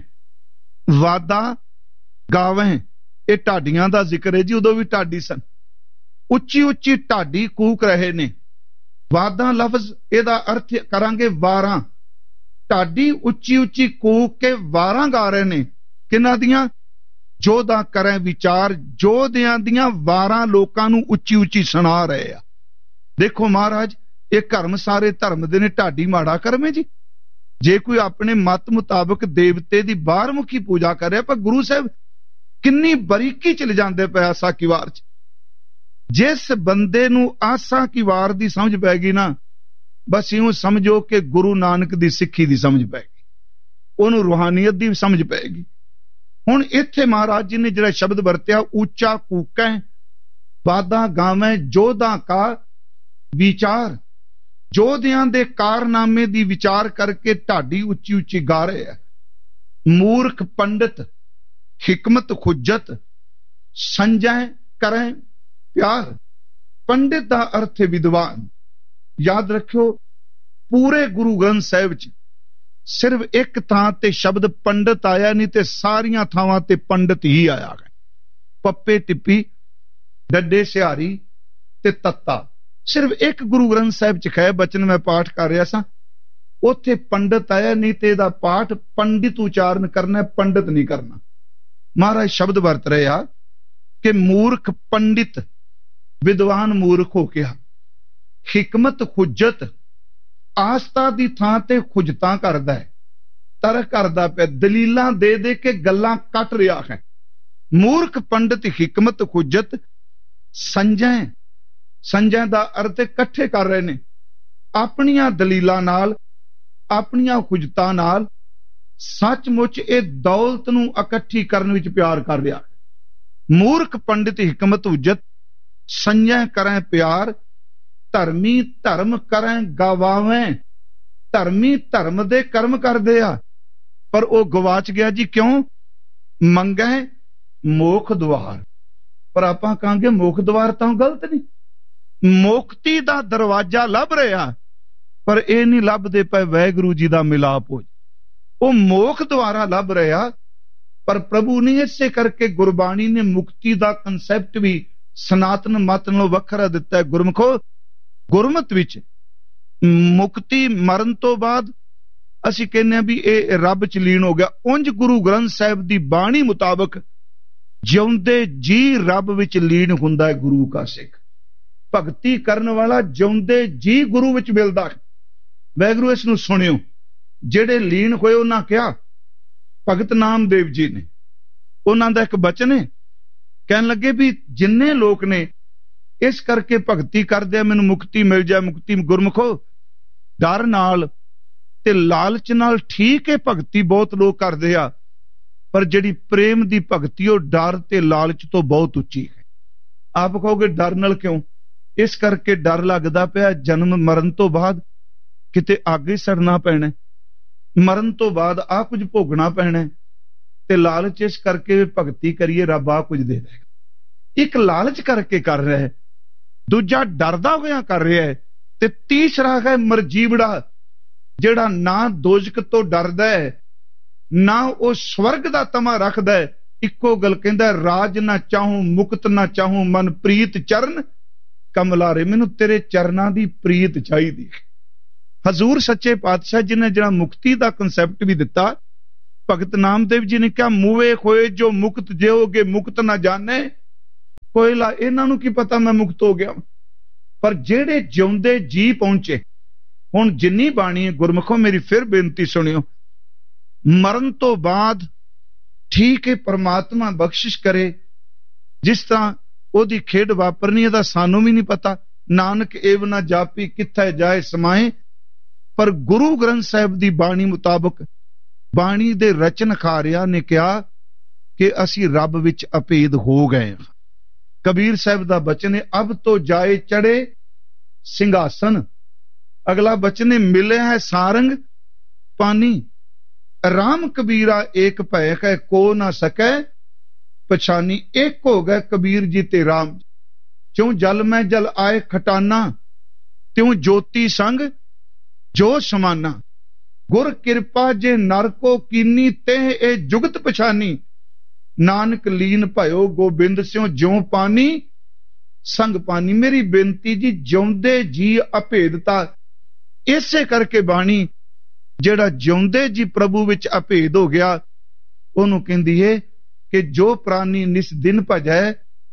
ਵਾਦਾ ਗਾਵੈ। ਇਹ ਢਾਡੀਆਂ ਦਾ ਜ਼ਿਕਰ ਹੈ ਜੀ, ਉਦੋਂ ਵੀ ਢਾਡੀ ਸਨ। ਉੱਚੀ ਉੱਚੀ ਢਾਡੀ ਕੂਕ ਰਹੇ ਨੇ। ਵਾਦਾਂ ਲਫ਼ਜ਼ ਇਹਦਾ ਅਰਥ ਕਰਾਂਗੇ ਵਾਰਾਂ। ਢਾਡੀ ਉੱਚੀ ਉੱਚੀ ਕੂਕ ਕੇ ਵਾਰਾਂ ਗਾ ਰਹੇ ਨੇ। ਕਿਹਨਾਂ ਦੀਆਂ? ਜੋਧਾ ਕਰੇ ਵਿਚਾਰ। ਜੋਧਿਆਂ ਦੀਆਂ ਵਾਰਾਂ ਲੋਕਾਂ ਨੂੰ ਉੱਚੀ ਉੱਚੀ ਸੁਣਾ ਰਹੇ ਆ। ਦੇਖੋ ਮਹਾਰਾਜ, ਇਹ ਕਰਮ ਸਾਰੇ ਧਰਮ ਦੇ ਨੇ, ਢਾਡੀ ਮਾੜਾ ਕਰਮ ਹੈ ਜੀ। ਜੇ ਕੋਈ ਆਪਣੇ ਮਤ ਮੁਤਾਬਕ ਦੇਵਤੇ ਦੀ ਬਾਹਰਮੁਖੀ ਪੂਜਾ ਕਰ ਰਿਹਾ, ਪਰ ਗੁਰੂ ਸਾਹਿਬ ਕਿੰਨੀ ਬਰੀਕੀ ਚ ਲਿਜਾਂਦੇ ਪਏ ਆਸਾ ਕੀ ਵਾਰ ਚ। ਜਿਸ ਬੰਦੇ ਨੂੰ ਆਸਾ ਕੀ ਵਾਰ ਦੀ ਸਮਝ ਪੈ ਗਈ ਨਾ, ਬਸ ਇਉਂ ਸਮਝੋ ਕਿ ਗੁਰੂ ਨਾਨਕ ਦੀ ਸਿੱਖੀ ਦੀ ਸਮਝ ਪੈ ਗਈ, ਉਹਨੂੰ ਰੂਹਾਨੀਅਤ ਦੀ ਸਮਝ ਪਏਗੀ। ਹੁਣ ਇੱਥੇ ਮਹਾਰਾਜ ਜੀ ਨੇ ਜਿਹੜਾ ਸ਼ਬਦ ਵਰਤਿਆ ਉੱਚਾ ਕੂਕੈ ਵਾਦਾ ਗਾਵੈ ਜੋਧਾ ਕਾ ਵਿਚਾਰ। ਜੋਧਿਆਂ ਦੇ ਕਾਰਨਾਮੇ ਦੀ ਵਿਚਾਰ ਕਰਕੇ ਢਾਡੀ ਉੱਚੀ ਉੱਚੀ ਗਾ ਰਹੇ ਆ। ਮੂਰਖ ਪੰਡਿਤ ਹਿਕਮਤ ਖੁੱਜਤ ਸੰਜੈ ਕਰੈ ਪਿਆਰ। ਪੰਡਿਤ ਦਾ ਅਰਥ ਹੈ ਵਿਦਵਾਨ। ਯਾਦ ਰੱਖਿਓ, ਪੂਰੇ ਗੁਰੂ ਗ੍ਰੰਥ ਸਾਹਿਬ ਚ ਸਿਰਫ ਇੱਕ ਥਾਂ ਤੇ ਸ਼ਬਦ ਪੰਡਿਤ ਆਇਆ ਨਹੀਂ ਤੇ ਸਾਰੀਆਂ ਥਾਵਾਂ ਤੇ ਪੰਡਿਤ ਹੀ ਆਇਆ ਹੈ। ਪੱਪੇ ਟਿੱਪੀ ਡੱਡੇ ਸਿਹਾਰੀ ਤੇ ਤੱਤਾ ਸਿਰਫ ਇੱਕ ਗੁਰੂ ਗ੍ਰੰਥ ਸਾਹਿਬ ਚ ਹੈ। ਬਚਨ ਮੈਂ ਪਾਠ ਕਰ ਰਿਹਾ ਸਾਂ, ਉੱਥੇ ਪੰਡਿਤ ਆਇਆ ਨਹੀਂ ਤੇ ਇਹਦਾ ਪਾਠ ਪੰਡਿਤ ਉਚਾਰਨ ਕਰਨਾ, ਪੰਡਿਤ ਨਹੀਂ ਕਰਨਾ। ਮਹਾਰਾਜ ਸ਼ਬਦ ਵਰਤ ਰਹੇ ਆ ਕਿ ਮੂਰਖ ਪੰਡਿਤ, ਵਿਦਵਾਨ ਮੂਰਖ ਹੋ ਗਿਆ। ਹਿਕਮਤ ਖੁੱਜਤ, ਆਸਤਾ ਦੀ ਥਾਂ ਤੇ ਖੁਜਤਾਂ ਕਰਦਾ ਹੈ, ਤਰਕ ਕਰਦਾ ਪਿਆ, ਦਲੀਲਾਂ ਦੇ ਦੇ ਕੇ ਗੱਲਾਂ ਕੱਟ ਰਿਹਾ ਹੈ। ਮੂਰਖ ਪੰਡਿਤ ਹਿਕਮਤ ਖੁੱਜਤ ਸੰਜੈ। ਸੰਜੈ ਦਾ ਅਰਥ ਇਕੱਠੇ ਕਰ ਰਹੇ ਨੇ ਆਪਣੀਆਂ ਦਲੀਲਾਂ ਨਾਲ, ਆਪਣੀਆਂ ਖੁਜਤਾਂ ਨਾਲ। ਸੱਚਮੁੱਚ ਇਹ ਦੌਲਤ ਨੂੰ ਇਕੱਠੀ ਕਰਨ ਵਿੱਚ ਪਿਆਰ ਕਰ ਰਿਹਾ। ਮੂਰਖ ਪੰਡਿਤ ਹਿਕਮਤ ਹੁਜਤ ਸੰਜੈ ਕਰੈ ਪਿਆਰ। ਧਰਮੀ ਧਰਮ ਕਰੈ ਗਵਾਵੈ। ਧਰਮੀ ਧਰਮ ਦੇ ਕਰਮ ਕਰਦੇ ਆ, ਪਰ ਉਹ ਗਵਾਚ ਗਿਆ ਜੀ। ਕਿਉਂ? ਮੰਗੈ ਮੋਖ ਦੁਆਰ। ਪਰ ਆਪਾਂ ਕਹਾਂਗੇ ਮੋਖ ਦੁਆਰ ਤਾਂ ਗਲਤ ਨਹੀਂ, ਮੁਕਤੀ ਦਾ ਦਰਵਾਜ਼ਾ ਲੱਭ ਰਿਹਾ, ਪਰ ਇਹ ਨਹੀਂ ਲੱਭਦੇ ਪਏ ਵਾਹਿਗੁਰੂ ਜੀ ਦਾ ਮਿਲਾਪ ਹੋ। ਉਹ ਮੋਖ ਦੁਆਰਾ ਲੱਭ ਰਿਹਾ, ਪਰ ਪ੍ਰਭੂ ਨੇ ਇਸੇ ਕਰਕੇ ਗੁਰਬਾਣੀ ਨੇ ਮੁਕਤੀ ਦਾ ਕਨਸੈਪਟ ਵੀ ਸਨਾਤਨ ਮਤ ਨਾਲੋਂ ਵੱਖਰਾ ਦਿੱਤਾ ਹੈ। ਗੁਰਮੁਖੋ, ਗੁਰਮਤ ਵਿੱਚ ਮੁਕਤੀ ਮਰਨ ਤੋਂ ਬਾਅਦ ਅਸੀਂ ਕਹਿੰਦੇ ਹਾਂ ਵੀ ਇਹ ਰੱਬ ਚ ਲੀਨ ਹੋ ਗਿਆ। ਉਂਝ ਗੁਰੂ ਗ੍ਰੰਥ ਸਾਹਿਬ ਦੀ ਬਾਣੀ ਮੁਤਾਬਕ ਜਿਉਂਦੇ ਜੀ ਰੱਬ ਵਿੱਚ ਲੀਨ ਹੁੰਦਾ ਹੈ। ਗੁਰੂ ਕਾ ਸਿੱਖ ਭਗਤੀ ਕਰਨ ਵਾਲਾ ਜਿਉਂਦੇ ਜੀ ਗੁਰੂ ਵਿੱਚ ਮਿਲਦਾ ਹੈ। ਵਾਹਿਗੁਰੂ ਇਸ ਨੂੰ ਸੁਣਿਓ। ਜਿਹੜੇ ਲੀਨ ਹੋਏ ਉਹਨਾਂ ਕਿਹਾ, ਭਗਤ ਨਾਮਦੇਵ ਜੀ ਨੇ, ਉਹਨਾਂ ਦਾ ਇੱਕ ਬਚਨ ਹੈ, ਕਹਿਣ ਲੱਗੇ ਵੀ ਜਿੰਨੇ ਲੋਕ ਨੇ ਇਸ ਕਰਕੇ ਭਗਤੀ ਕਰਦੇ ਆ ਮੈਨੂੰ ਮੁਕਤੀ ਮਿਲ ਜਾਏ, ਮੁਕਤੀ। ਗੁਰਮੁਖੋ, ਡਰ ਨਾਲ ਤੇ ਲਾਲਚ ਨਾਲ ਠੀਕ ਹੈ ਭਗਤੀ ਬਹੁਤ ਲੋਕ ਕਰਦੇ ਆ, ਪਰ ਜਿਹੜੀ ਪ੍ਰੇਮ ਦੀ ਭਗਤੀ ਉਹ ਡਰ ਤੇ ਲਾਲਚ ਤੋਂ ਬਹੁਤ ਉੱਚੀ ਹੈ। ਆਪ ਕਹੋਗੇ ਡਰ ਨਾਲ ਕਿਉਂ? ਇਸ ਕਰਕੇ ਡਰ ਲੱਗਦਾ ਪਿਆ ਜਨਮ ਮਰਨ ਤੋਂ ਬਾਅਦ ਕਿਤੇ ਅੱਗ ਹੀ ਸੜਨਾ ਪੈਣਾ, ਮਰਨ ਤੋਂ ਬਾਅਦ ਆ ਕੁਝ ਭੋਗਣਾ ਪੈਣਾ, ਤੇ ਲਾਲਚ ਇਸ ਕਰਕੇ ਭਗਤੀ ਕਰੀਏ ਰੱਬ ਆ ਕੁਝ ਦੇ ਦੇਗਾ। ਇੱਕ ਲਾਲਚ ਕਰਕੇ ਕਰ ਰਿਹਾ ਹੈ, ਦੂਜਾ ਡਰਦਾ ਹੋਇਆ ਕਰ ਰਿਹਾ ਹੈ, ਤੇ ਤੀਸਰਾ ਹੈ ਮਰਜੀਵੜਾ, ਜਿਹੜਾ ਨਾ ਦੋਜ਼ਖ ਤੋਂ ਡਰਦਾ ਹੈ ਨਾ ਉਹ ਸਵਰਗ ਦਾ ਤਮਾ ਰੱਖਦਾ ਹੈ। ਇੱਕੋ ਗੱਲ ਕਹਿੰਦਾ, ਰਾਜ ਨਾ ਚਾਹੂੰ ਮੁਕਤ ਨਾ ਚਾਹੂੰ ਮਨ ਪ੍ਰੀਤ ਚਰਨ ਕਮਲਾਰੇ। ਮੈਨੂੰ ਤੇਰੇ ਚਰਨਾਂ ਦੀ ਪ੍ਰੀਤ ਚਾਹੀਦੀ ਹੈ। ਹਜ਼ੂਰ ਸੱਚੇ ਪਾਤਸ਼ਾਹ ਜੀ ਨੇ ਜਿਹੜਾ ਮੁਕਤੀ ਦਾ ਕਨਸੈਪਟ ਵੀ ਦਿੱਤਾ, ਭਗਤ ਨਾਮਦੇਵ ਜੀ ਨੇ ਕਿਹਾ, ਮੂਵੇ ਹੋਏ ਜੋ ਮੁਕਤ ਜਿਉਗੇ ਮੁਕਤ ਨਾ ਜਾਣੇ। ਕੋਇਲਾ ਇਹਨਾਂ ਨੂੰ ਕੀ ਪਤਾ ਮੈਂ ਮੁਕਤ ਹੋ ਗਿਆ, ਪਰ ਜਿਹੜੇ ਜਿਉਂਦੇ ਜੀ ਪਹੁੰਚੇ। ਹੁਣ ਜਿੰਨੀ ਬਾਣੀ ਹੈ ਗੁਰਮੁਖੋ, ਮੇਰੀ ਫਿਰ ਬੇਨਤੀ ਸੁਣਿਓ, ਮਰਨ ਤੋਂ ਬਾਅਦ ਠੀਕ ਹੈ ਪਰਮਾਤਮਾ ਬਖਸ਼ਿਸ਼ ਕਰੇ, ਜਿਸ ਤਰ੍ਹਾਂ ਉਹਦੀ ਖੇਡ ਵਾਪਰਨੀ ਇਹਦਾ ਸਾਨੂੰ ਵੀ ਨਹੀਂ ਪਤਾ। ਨਾਨਕ ਏਵ ਨਾ ਜਾਪੀ ਕਿੱਥੇ ਜਾਏ ਸਮਾਏ। ਪਰ ਗੁਰੂ ਗ੍ਰੰਥ ਸਾਹਿਬ ਦੀ ਬਾਣੀ ਮੁਤਾਬਕ ਬਾਣੀ ਦੇ ਰਚਨਕਾਰਿਆਂ ਨੇ ਕਿਹਾ ਕਿ ਅਸੀਂ ਰੱਬ ਵਿੱਚ ਅਭੇਦ ਹੋ ਗਏ। ਕਬੀਰ ਸਾਹਿਬ ਦਾ ਬਚਨ ਹੈ, ਅਬ ਤੋਂ ਜਾਏ ਚੜੇ ਸਿੰਘਾਸਨ। ਅਗਲਾ ਬਚਨ ਹੈ, ਮਿਲੇ ਹੈ ਸਾਰੰਗ ਪਾਨੀ। ਰਾਮ ਕਬੀਰਾ ਏਕ ਭੈ ਹੈ ਕੋ ਨਾ ਸਕੈ ਪਛਾਨੀ। ਇੱਕ ਹੋ ਗਏ ਕਬੀਰ ਜੀ ਤੇ ਰਾਮ। ਕਿਉਂ ਜਲ ਮੈਂ ਜਲ ਆਏ ਖਟਾਨਾ, ਤਿਉ ਜੋਤੀ ਸੰਗ ਜੋ ਸਮਾਨਾ। ਗੁਰ ਕਿਰਪਾ ਜੇ ਨਰ ਕੋ ਕੀਨੀ, ਤੇ ਇਹ ਜੁਗਤ ਪਛਾਨੀ। ਨਾਨਕ ਲੀਨ ਭਇਓ ਗੋਬਿੰਦ ਸਿਉ ਜਿਉ ਪਾਨੀ ਸੰਗ ਪਾਨੀ। ਮੇਰੀ ਬੇਨਤੀ ਜੀ, ਜਿਉਂਦੇ ਜੀ ਅਭੇਦਤਾ, ਇਸੇ ਕਰਕੇ ਬਾਣੀ ਜਿਹੜਾ ਜਿਉਂਦੇ ਜੀ ਪ੍ਰਭੂ ਵਿੱਚ ਅਭੇਦ ਹੋ ਗਿਆ, ਉਹਨੂੰ ਕਹਿੰਦੀ ਏ ਕਿ ਜੋ ਪ੍ਰਾਨੀ ਨਿਸ ਦਿਨ ਭਜੈ,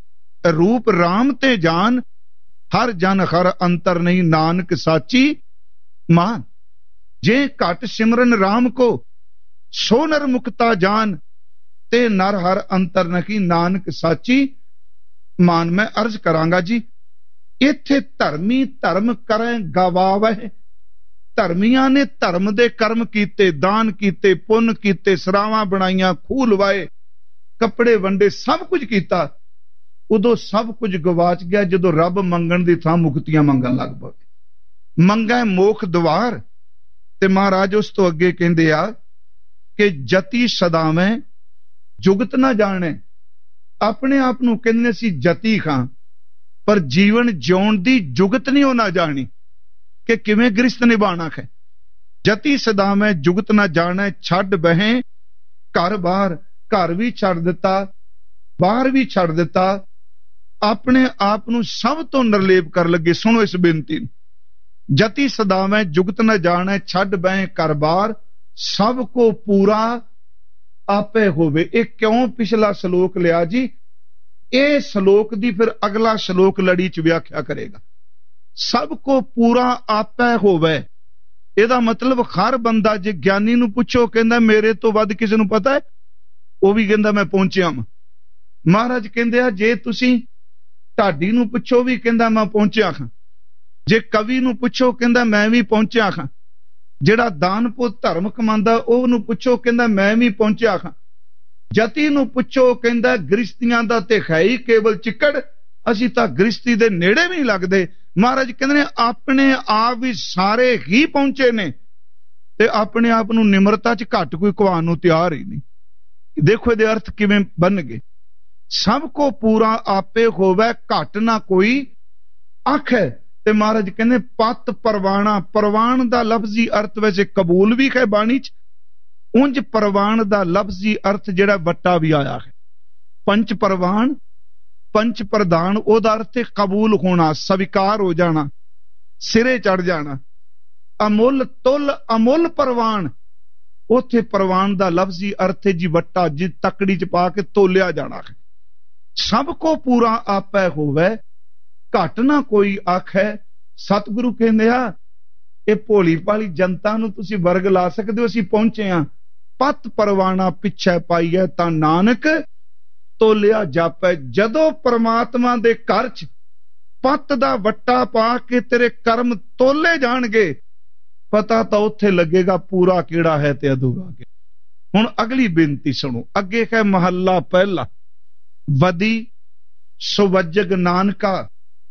ਰੂਪ ਰਾਮ ਤੇ ਜਾਨ। ਹਰ ਜਨ ਹਰ ਅੰਤਰ ਨਹੀਂ, ਨਾਨਕ ਸਾਚੀ ਮਾਨ। ਜੇ ਘਟ ਸਿਮਰਨ ਰਾਮ ਕੋ, ਸੋ ਨਰ ਮੁਕਤਾ ਜਾਨ। ਤੇ ਨਰ ਹਰ ਅੰਤਰ ਨਹੀਂ, ਨਾਨਕ ਸਾਚੀ ਮਾਨ। ਮੈਂ ਅਰਜ਼ ਕਰਾਂਗਾ ਜੀ, ਇੱਥੇ ਧਰਮੀ ਧਰਮ ਕਰੈ ਗਵਾਵਹਿ। ਧਰਮੀਆਂ ਨੇ ਧਰਮ ਦੇ ਕਰਮ ਕੀਤੇ, ਦਾਨ ਕੀਤੇ, ਪੁੰਨ ਕੀਤੇ, ਸਰਾਵਾਂ ਬਣਾਈਆਂ, ਖੂਹ ਲਵਾਏ, ਕੱਪੜੇ ਵੰਡੇ, ਸਭ ਕੁਝ ਕੀਤਾ। ਉਦੋਂ ਸਭ ਕੁਝ ਗਵਾਚ ਗਿਆ ਜਦੋਂ ਰੱਬ ਮੰਗਣ ਦੀ ਥਾਂ ਮੁਕਤੀਆਂ ਮੰਗਣ ਲੱਗ ਪਏ। ਮੰਗੈ ਮੋਖ ਦੁਆਰ। ਤੇ ਮਹਾਰਾਜ ਉਸ ਤੋਂ ਅੱਗੇ ਕਹਿੰਦੇ ਆ ਕਿ ਜਤੀ ਸਦਾਵੇਂ ਜੁਗਤ ਨਾ ਜਾਣੇ। ਆਪਣੇ ਆਪ ਨੂੰ ਕਹਿੰਦੇ ਸੀ ਜਤੀ ਖਾਂ, ਪਰ ਜੀਵਨ ਜਿਉਣ ਦੀ ਜੁਗਤ ਨਹੀਂ ਉਹ ਨਾ ਜਾਣੀ ਕਿ ਕਿਵੇਂ ਗ੍ਰਿਸ਼ਤ ਨਿਭਾਣਾ ਹੈ। ਜਤੀ ਸਦਾਵੇਂ ਜੁਗਤ ਨਾ ਜਾਣੇ, ਛੱਡ ਬਹਿ ਘਰ ਬਾਹਰ। ਘਰ ਵੀ ਛੱਡ ਦਿੱਤਾ, ਬਾਹਰ ਵੀ ਛੱਡ ਦਿੱਤਾ, ਆਪਣੇ ਆਪ ਨੂੰ ਸਭ ਤੋਂ ਨਿਰਲੇਪ ਕਰ ਲੱਗੇ। ਸੁਣੋ ਇਸ ਬੇਨਤੀ ਨੂੰ, ਜਤੀ ਸਦਾਵੇਂ ਜੁਗਤ ਨਾ ਜਾਣੇ, ਛੱਡ ਬਹਿ ਘਰ ਬਾਹਰ। ਸਭ ਕੋ ਪੂਰਾ ਆਪੇ ਹੋਵੇ। ਇਹ ਕਿਉਂ ਪਿਛਲਾ ਸ਼ਲੋਕ ਲਿਆ ਜੀ? ਇਹ ਸ਼ਲੋਕ ਦੀ ਫਿਰ ਅਗਲਾ ਸ਼ਲੋਕ ਲੜੀ ਚ ਵਿਆਖਿਆ ਕਰੇਗਾ। ਸਭ ਕੋ ਪੂਰਾ ਆਪੇ ਹੋਵੇ, ਇਹਦਾ ਮਤਲਬ ਹਰ ਬੰਦਾ, ਜੇ ਗਿਆਨੀ ਨੂੰ ਪੁੱਛੋ ਕਹਿੰਦਾ ਮੇਰੇ ਤੋਂ ਵੱਧ ਕਿਸੇ ਨੂੰ ਪਤਾ ਹੈ, ਉਹ ਵੀ ਕਹਿੰਦਾ ਮੈਂ ਪਹੁੰਚਿਆ ਹਾਂ। ਮਹਾਰਾਜ ਕਹਿੰਦੇ ਆ, ਜੇ ਤੁਸੀਂ ਢਾਡੀ ਨੂੰ ਪੁੱਛੋ ਵੀ ਕਹਿੰਦਾ ਮੈਂ ਪਹੁੰਚਿਆ ਹਾਂ। ਜੇ ਕਵੀ ਨੂੰ ਪੁੱਛੋ ਕਹਿੰਦਾ ਮੈਂ ਵੀ ਪਹੁੰਚਿਆ ਹਾਂ। ਜਿਹੜਾ ਦਾਨਪੁੱਤ ਧਰਮ ਕਮਾਉਂਦਾ ਉਹਨੂੰ ਪੁੱਛੋ ਕਹਿੰਦਾ ਮੈਂ ਵੀ ਪਹੁੰਚਿਆ ਹਾਂ। ਜਤੀ ਨੂੰ ਪੁੱਛੋ ਕਹਿੰਦਾ ਗ੍ਰਿਸ਼ਤੀਆਂ ਦਾ ਤੇ ਹੈ ਹੀ ਕੇਵਲ ਚਿੱਕੜ, ਅਸੀਂ ਤਾਂ ਗ੍ਰਿਸ਼ਤੀ ਦੇ ਨੇੜੇ ਵੀ ਨਹੀਂ ਲੱਗਦੇ। ਮਹਾਰਾਜ ਕਹਿੰਦੇ ਨੇ ਆਪਣੇ ਆਪ ਵੀ ਸਾਰੇ ਹੀ ਪਹੁੰਚੇ ਨੇ, ਤੇ ਆਪਣੇ ਆਪ ਨੂੰ ਨਿਮਰਤਾ ਚ ਘੱਟ ਕੋਈ ਕਵਾਉਣ ਨੂੰ ਤਿਆਰ ਹੀ ਨਹੀਂ। ਦੇਖੋ ਇਹਦੇ ਅਰਥ ਕਿਵੇਂ ਬਣ ਗਏ। ਸਭ ਕੋ ਪੂਰਾ ਆਪੇ ਹੋਵੇ, ਘੱਟ ਨਾ ਕੋਈ ਆਖੇ। ਤੇ ਮਹਾਰਾਜ ਕਹਿੰਦੇ ਪਤ ਪਰਵਾਣਾ। ਪਰਵਾਣ ਦਾ ਲਫ਼ਜ਼ੀ ਅਰਥ ਵੈਸੇ ਕਬੂਲ ਵੀ ਹੈ ਬਾਣੀ ਚ, ਉਂਝ ਪਰਵਾਣ ਦਾ ਲਫ਼ਜ਼ੀ ਅਰਥ ਜਿਹੜਾ ਵੱਟਾ ਵੀ ਆਇਆ ਹੈ। ਪੰਚ ਪਰਵਾਣ, ਪੰਚ ਪ੍ਰਧਾਨ, ਉਹਦਾ ਅਰਥ ਹੈ ਕਬੂਲ ਹੋਣਾ, ਸਵੀਕਾਰ ਹੋ ਜਾਣਾ, ਸਿਰੇ ਚੜ ਜਾਣਾ। ਅਮੁੱਲ ਤੁਲ ਅਮੁੱਲ ਪਰਵਾਣ, ਉੱਥੇ ਪਰਵਾਣ ਦਾ ਲਫ਼ਜ਼ੀ ਅਰਥ ਹੈ ਜੀ ਵੱਟਾ, ਜੀ ਤਕੜੀ ਚ ਪਾ ਕੇ ਤੋਲਿਆ ਜਾਣਾ ਹੈ। ਸਭ ਕੋ ਪੂਰਾ ਆਪੇ ਹੋਵੇ, ਘੱਟ ਨਾ ਕੋਈ ਆਖੇ। ਸਤਿਗੁਰੂ ਕਹਿੰਦੇ ਆ ਇਹ ਭੋਲੀ ਭਾਲੀ ਜਨਤਾ ਨੂੰ ਤੁਸੀਂ ਵਰਗ ਲਾ ਸਕਦੇ ਹੋ, ਅਸੀਂ ਪਹੁੰਚੇ ਆ। ਪਤ ਪਰਵਾਣਾ ਪਿੱਛੇ ਪਾਈਐ ਤਾਂ ਨਾਨਕ ਤੋਲਿਆ ਜਾਪੈ। ਜਦੋਂ ਪਰਮਾਤਮਾ ਦੇ ਘਰ ਚ ਪੱਤ ਦਾ ਵੱਟਾ ਪਾ ਕੇ ਤੇਰੇ ਕਰਮ ਤੋਲੇ ਜਾਣਗੇ, ਪਤਾ ਤਾਂ ਉੱਥੇ ਲੱਗੇਗਾ ਪੂਰਾ ਕਿਹੜਾ ਹੈ ਤੇ ਅਧੂਰਾ ਕਿਹੜਾ। ਹੁਣ ਅਗਲੀ ਬੇਨਤੀ ਸੁਣੋ, ਅੱਗੇ ਹੈ ਮਹੱਲਾ ਪਹਿਲਾ। ਵਦੀ ਸੁਵਜਗ ਨਾਨਕਾ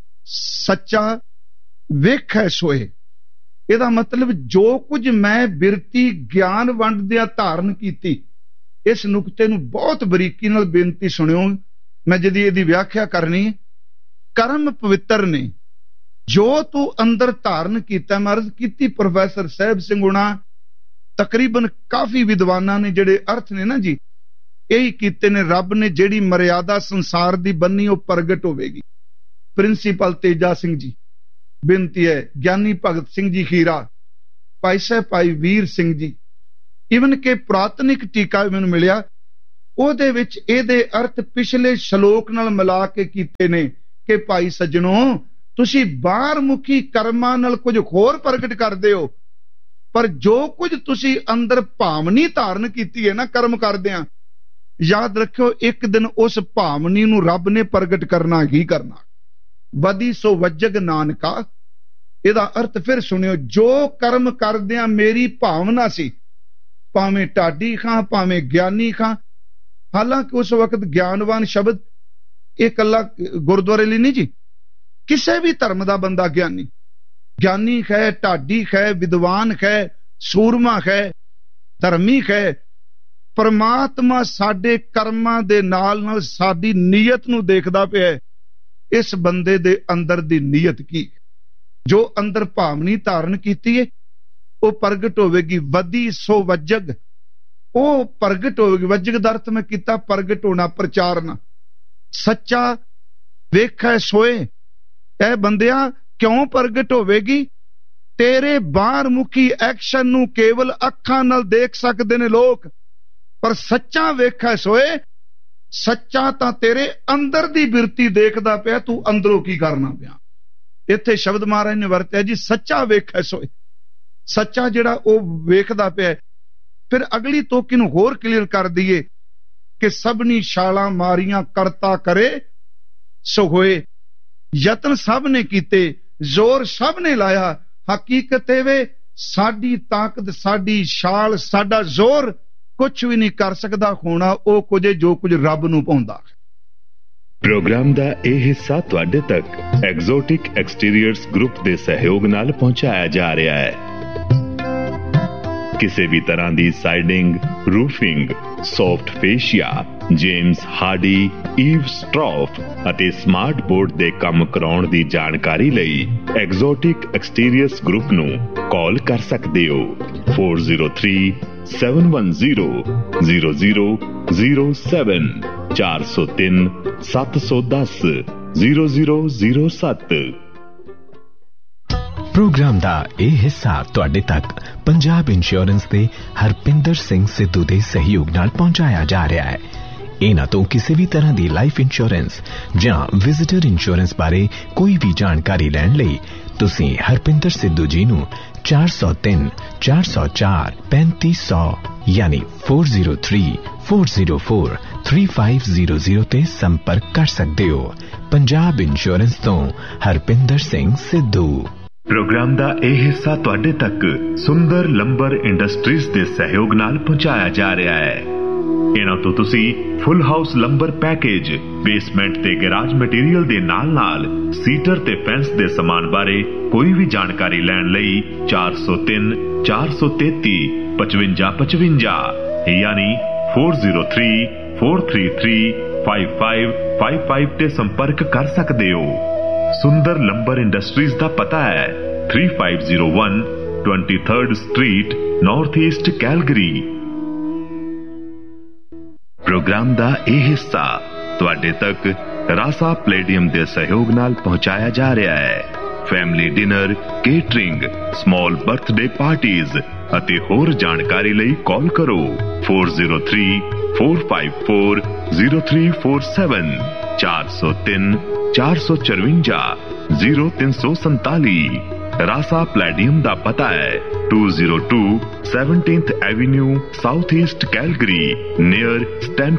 ਸੱਚਾ ਵੇਖੈ ਸੋਏ। ਇਹਦਾ ਮਤਲਬ ਜੋ ਕੁਝ ਮੈਂ ਬਿਰਤੀ ਗਿਆਨ ਵੰਡਦਿਆਂ ਧਾਰਨ ਕੀਤੀ। ਇਸ ਨੁਕਤੇ ਨੂੰ ਬਹੁਤ ਬਰੀਕੀ ਨਾਲ ਬੇਨਤੀ ਸੁਣਿਓ, ਮੈਂ ਜਦੀ ਇਹਦੀ ਵਿਆਖਿਆ ਕਰਨੀ। ਕਰਮ ਪਵਿੱਤਰ ਨੇ, ਜੋ ਤੂੰ ਅੰਦਰ ਧਾਰਨ ਕੀਤਾ। ਮੈਂ ਅਰਜ਼ ਕੀਤੀ ਪ੍ਰੋਫੈਸਰ ਸਾਹਿਬ ਸਿੰਘ ਹੁਣਾ, ਤਕਰੀਬਨ ਕਾਫੀ ਵਿਦਵਾਨਾਂ ਨੇ ਜਿਹੜੇ ਅਰਥ ਨੇ ਨਾ ਜੀ ਇਹੀ ਕੀਤੇ ਨੇ। ਰੱਬ ਨੇ ਜਿਹੜੀ ਮਰਿਆਦਾ ਸੰਸਾਰ ਦੀ ਬੰਨੀ ਉਹ ਪ੍ਰਗਟ ਹੋਵੇਗੀ। ਪ੍ਰਿੰਸੀਪਲ ਤੇਜਾ ਸਿੰਘ ਜੀ ਬੇਨਤੀ ਹੈ, ਗਿਆਨੀ ਭਗਤ ਸਿੰਘ ਜੀ ਖੀਰਾ, ਭਾਈ ਸਾਹਿਬ ਭਾਈ ਵੀਰ ਸਿੰਘ ਜੀ, ਇਵਨ ਕਿ ਪੁਰਾਤਨਿਕ ਟੀਕਾ ਮੈਨੂੰ ਮਿਲਿਆ, ਉਹਦੇ ਵਿੱਚ ਇਹਦੇ ਅਰਥ ਪਿਛਲੇ ਸ਼ਲੋਕ ਨਾਲ ਮਿਲਾ ਕੇ ਕੀਤੇ ਨੇ ਕਿ ਭਾਈ ਸੱਜਣੋ, ਤੁਸੀਂ ਬਾਹਰਮੁਖੀ ਕਰਮਾਂ ਨਾਲ ਕੁਝ ਹੋਰ ਪ੍ਰਗਟ ਕਰਦੇ ਹੋ, ਪਰ ਜੋ ਕੁਝ ਤੁਸੀਂ ਅੰਦਰ ਭਾਵਨੀ ਧਾਰਨ ਕੀਤੀ ਹੈ ਨਾ ਕਰਮ ਕਰਦਿਆਂ, ਯਾਦ ਰੱਖਿਓ ਇੱਕ ਦਿਨ ਉਸ ਭਾਵਨੀ ਨੂੰ ਰੱਬ ਨੇ ਪ੍ਰਗਟ ਕਰਨਾ ਹੀ ਕਰਨਾ। ਵਧੀ ਸੋ ਵੱਜਗ ਨਾਨਕਾ, ਇਹਦਾ ਅਰਥ ਫਿਰ ਸੁਣਿਓ, ਜੋ ਕਰਮ ਕਰਦਿਆਂ ਮੇਰੀ ਭਾਵਨਾ ਸੀ, ਭਾਵੇਂ ਢਾਡੀ ਖਾਂ ਭਾਵੇਂ ਗਿਆਨੀ ਖਾਂ, ਹਾਲਾਂਕਿ ਉਸ ਵਕਤ ਗਿਆਨਵਾਨ ਸ਼ਬਦ ਇਹ ਇਕੱਲਾ ਗੁਰਦੁਆਰੇ ਲਈ ਨਹੀਂ ਜੀ, ਕਿਸੇ ਵੀ ਧਰਮ ਦਾ ਬੰਦਾ ਗਿਆਨੀ ਗਿਆਨੀ ਹੈ, ਢਾਡੀ ਹੈ, ਵਿਦਵਾਨ ਹੈ, ਸੂਰਮਾ ਹੈ, ਧਰਮੀ ਹੈ। ਪਰਮਾਤਮਾ ਸਾਡੇ ਕਰਮਾਂ ਦੇ ਨਾਲ ਨਾਲ ਸਾਡੀ ਨੀਅਤ ਨੂੰ ਦੇਖਦਾ ਪਿਆ, ਇਸ ਬੰਦੇ ਦੇ ਅੰਦਰ ਦੀ ਨੀਅਤ ਕੀ, ਜੋ ਅੰਦਰ ਭਾਵਨੀ ਧਾਰਨ ਕੀਤੀ ਹੈ ਉਹ ਪ੍ਰਗਟ ਹੋਵੇਗੀ। ਵਧੀ ਸੋ ਵੱਜਗ, ਉਹ ਪ੍ਰਗਟ ਹੋਵੇਗੀ। ਵੱਜਗ ਦਾ ਅਰਥ ਮੈਂ ਕੀਤਾ ਪ੍ਰਗਟ ਹੋਣਾ, ਪ੍ਰਚਾਰਨਾ। ਸੱਚਾ ਵੇਖੈ ਸੋਏ, ਇਹ ਬੰਦਿਆ ਕਿਉਂ ਪ੍ਰਗਟ ਹੋਵੇਗੀ? ਤੇਰੇ ਬਾਹਰਮੁਖੀ ਐਕਸ਼ਨ ਨੂੰ ਕੇਵਲ ਅੱਖਾਂ ਨਾਲ ਦੇਖ ਸਕਦੇ ਨੇ ਲੋਕ, ਪਰ ਸੱਚਾ ਵੇਖੈ ਸੋਏ, ਸੱਚਾ ਤਾਂ ਤੇਰੇ ਅੰਦਰ ਦੀ ਬਿਰਤੀ ਦੇਖਦਾ ਪਿਆ, ਤੂੰ ਅੰਦਰੋਂ ਕੀ ਕਰਨਾ ਪਿਆ। ਇੱਥੇ ਸ਼ਬਦ ਮਹਾਰਾਜ ਨੇ ਵਰਤਿਆ ਜੀ, ਸੱਚਾ ਵੇਖੈ ਸੋਏ, ਸੱਚਾ ਜਿਹੜਾ ਉਹ ਵੇਖਦਾ ਪਿਆ। ਫਿਰ ਅਗਲੀ ਤੋਕੀ ਨੂੰ ਹੋਰ ਕਲੀਅਰ ਕਰ ਦਈਏ ਕਿ ਸਭਨੀ ਛਾਲਾਂ ਮਾਰੀਆਂ ਕਰਤਾ ਕਰੇ ਸੋ ਹੋਏ। ਯਤਨ ਸਭ ਨੇ ਕੀਤੇ, ਜ਼ੋਰ ਸਭ ਨੇ ਲਾਇਆ, ਹਕੀਕਤ ਇਹ ਵੇ ਸਾਡੀ ਤਾਕਤ, ਸਾਡੀ ਛਾਲ, ਸਾਡਾ ਜ਼ੋਰ ਕੁਝ ਵੀ ਨਹੀਂ ਕਰ ਸਕਦਾ। ਹੋਣਾ ਉਹ ਕੁਝ ਜੋ ਕੁਝ ਰੱਬ ਨੂੰ ਪਾਉਂਦਾ। ਪ੍ਰੋਗਰਾਮ ਦਾ ਇਹ ਹਿੱਸਾ ਤੁਹਾਡੇ ਤੱਕ ਐਗਜ਼ੋਟਿਕ ਐਕਸਟੀਰੀਅਰਸ ਗਰੁੱਪ ਦੇ ਸਹਿਯੋਗ ਨਾਲ ਪਹੁੰਚਾਇਆ ਜਾ ਰਿਹਾ ਹੈ। ਕਿਸੇ ਵੀ ਤਰ੍ਹਾਂ ਦੀ siding, roofing, soft ਫੇਸ਼ੀਆ, James Hardy, Eve ਸਟਰੌਫ ਅਤੇ ਸਮਾਰਟ ਬੋਰਡ ਦੇ ਕੰਮ ਕਰਾਉਣ ਦੀ ਜਾਣਕਾਰੀ ਲਈ ਐਗਜ਼ੋਟਿਕ ਐਕਸਟੀਰੀਅਰਸ ਗਰੁੱਪ ਨੂੰ ਕਾਲ ਕਰ ਸਕਦੇ ਹੋ four zero three seven one zero zero zero zero seven ਚਾਰ ਸੌ ਤਿੰਨ ਸੱਤ ਸੌ ਦਸ ਜ਼ੀਰੋ ਜ਼ੀਰੋ ਜ਼ੀਰੋ ਸੱਤ। ਪ੍ਰੋਗਰਾਮ ਦਾ ਇਹ ਹਿੱਸਾ ਤੁਹਾਡੇ ਤੱਕ ਪੰਜਾਬ ਇੰਸ਼ੋਰੈਂਸ ਦੇ ਹਰਪਿੰਦਰ ਸਿੰਘ ਸਿੱਧੂ ਦੇ ਸਹਿਯੋਗ ਨਾਲ ਪਹੁੰਚਾਇਆ ਜਾ ਰਿਹਾ ਹੈ। ਇਹਨਾਂ ਤੋਂ ਕਿਸੇ ਵੀ ਤਰ੍ਹਾਂ ਦੀ ਲਾਈਫ ਇੰਸ਼ੋਰੈਂਸ ਜਾਂ ਵਿਜ਼ਿਟਰ ਇੰਸ਼ੋਰੈਂਸ ਬਾਰੇ ਕੋਈ ਵੀ ਜਾਣਕਾਰੀ ਲੈਣ ਲਈ ਤੁਸੀਂ ਹਰਪਿੰਦਰ ਸਿੱਧੂ ਜੀ ਨੂੰ ਚਾਰ ਸੌ ਤਿੰਨ ਚਾਰ ਸੌ ਚਾਰ ਪੈਂਤੀ ਸੌ ਯਾਨੀ four zero three four zero four three five zero zero ਤੇ ਸੰਪਰਕ ਕਰ ਸਕਦੇ ਹੋ। ਪੰਜਾਬ ਇੰਸ਼ੋਰੈਂਸ ਤੋਂ ਹਰਪਿੰਦਰ ਸਿੰਘ ਸਿੱਧੂ। ਪ੍ਰੋਗਰਾਮ ਦਾ ਇਹ ਹਿੱਸਾ ਤੁਹਾਡੇ ਤੱਕ ਸੁੰਦਰ ਲੰਬਰ ਇੰਡਸਟਰੀਜ਼ ਦੇ ਸਹਿਯੋਗ ਨਾਲ ਪਹੁੰਚਾਇਆ ਜਾ ਰਿਹਾ ਹੈ। ਇਹਨਾਂ ਤੋਂ ਤੁਸੀਂ ਫੁੱਲ ਹਾਊਸ ਲੰਬਰ ਪੈਕੇਜ, ਬੇਸਮੈਂਟ ਤੇ ਗੈਰਾਜ ਮਟੀਰੀਅਲ ਦੇ ਨਾਲ ਨਾਲ ਸੀਟਰ ਤੇ ਫੈਂਸ ਦੇ ਸਮਾਨ ਬਾਰੇ ਕੋਈ ਵੀ ਜਾਣਕਾਰੀ ਲੈਣ ਲਈ ਚਾਰ ਸੌ ਤਿੰਨ ਚਾਰ ਸੌ ਤੇਤੀ ਪਚਵੰਜਾ ਪਚਵੰਜਾ ਯਾਨੀ four zero three four three three five five five five ਤੇ ਸੰਪਰਕ ਕਰ ਸਕਦੇ ਹੋ। ਸੁੰਦਰ ਲੰਬਰ ਇੰਡਸਟਰੀਜ਼ ਦਾ ਪਤਾ ਹੈ three five zero one twenty-third street, north East, Calgary. Programme ਦਾ ਇਹ ਹਿੱਸਾ ਤੁਹਾਡੇ ਤੱਕ ਰਾਸਾ ਪਲੇਡੀਅਮ ਦੇ ਸਹਿਯੋਗ ਨਾਲ ਪਹੁੰਚਾਇਆ ਜਾ ਰਿਹਾ ਹੈ। Family dinner, catering, small birthday parties ਅਤੇ ਹੋਰ ਜਾਣਕਾਰੀ ਲਈ ਕਾਲ ਕਰੋ four zero three four five four zero three four seven ਚਾਰ ਸੌ ਤਿੰਨ ਚਾਰ ਸੌ ਚਰਵੰਜਾ ਜ਼ੀਰੋ ਤਿੰਨ ਸੌ ਸੰਤਾਲੀ। ਰਾਸਾ ਪਲੇਡੀਅਮ ਦਾ ਪਤਾ ਹੈ two oh two seventeenth Avenue, South East, Calgary, near Stan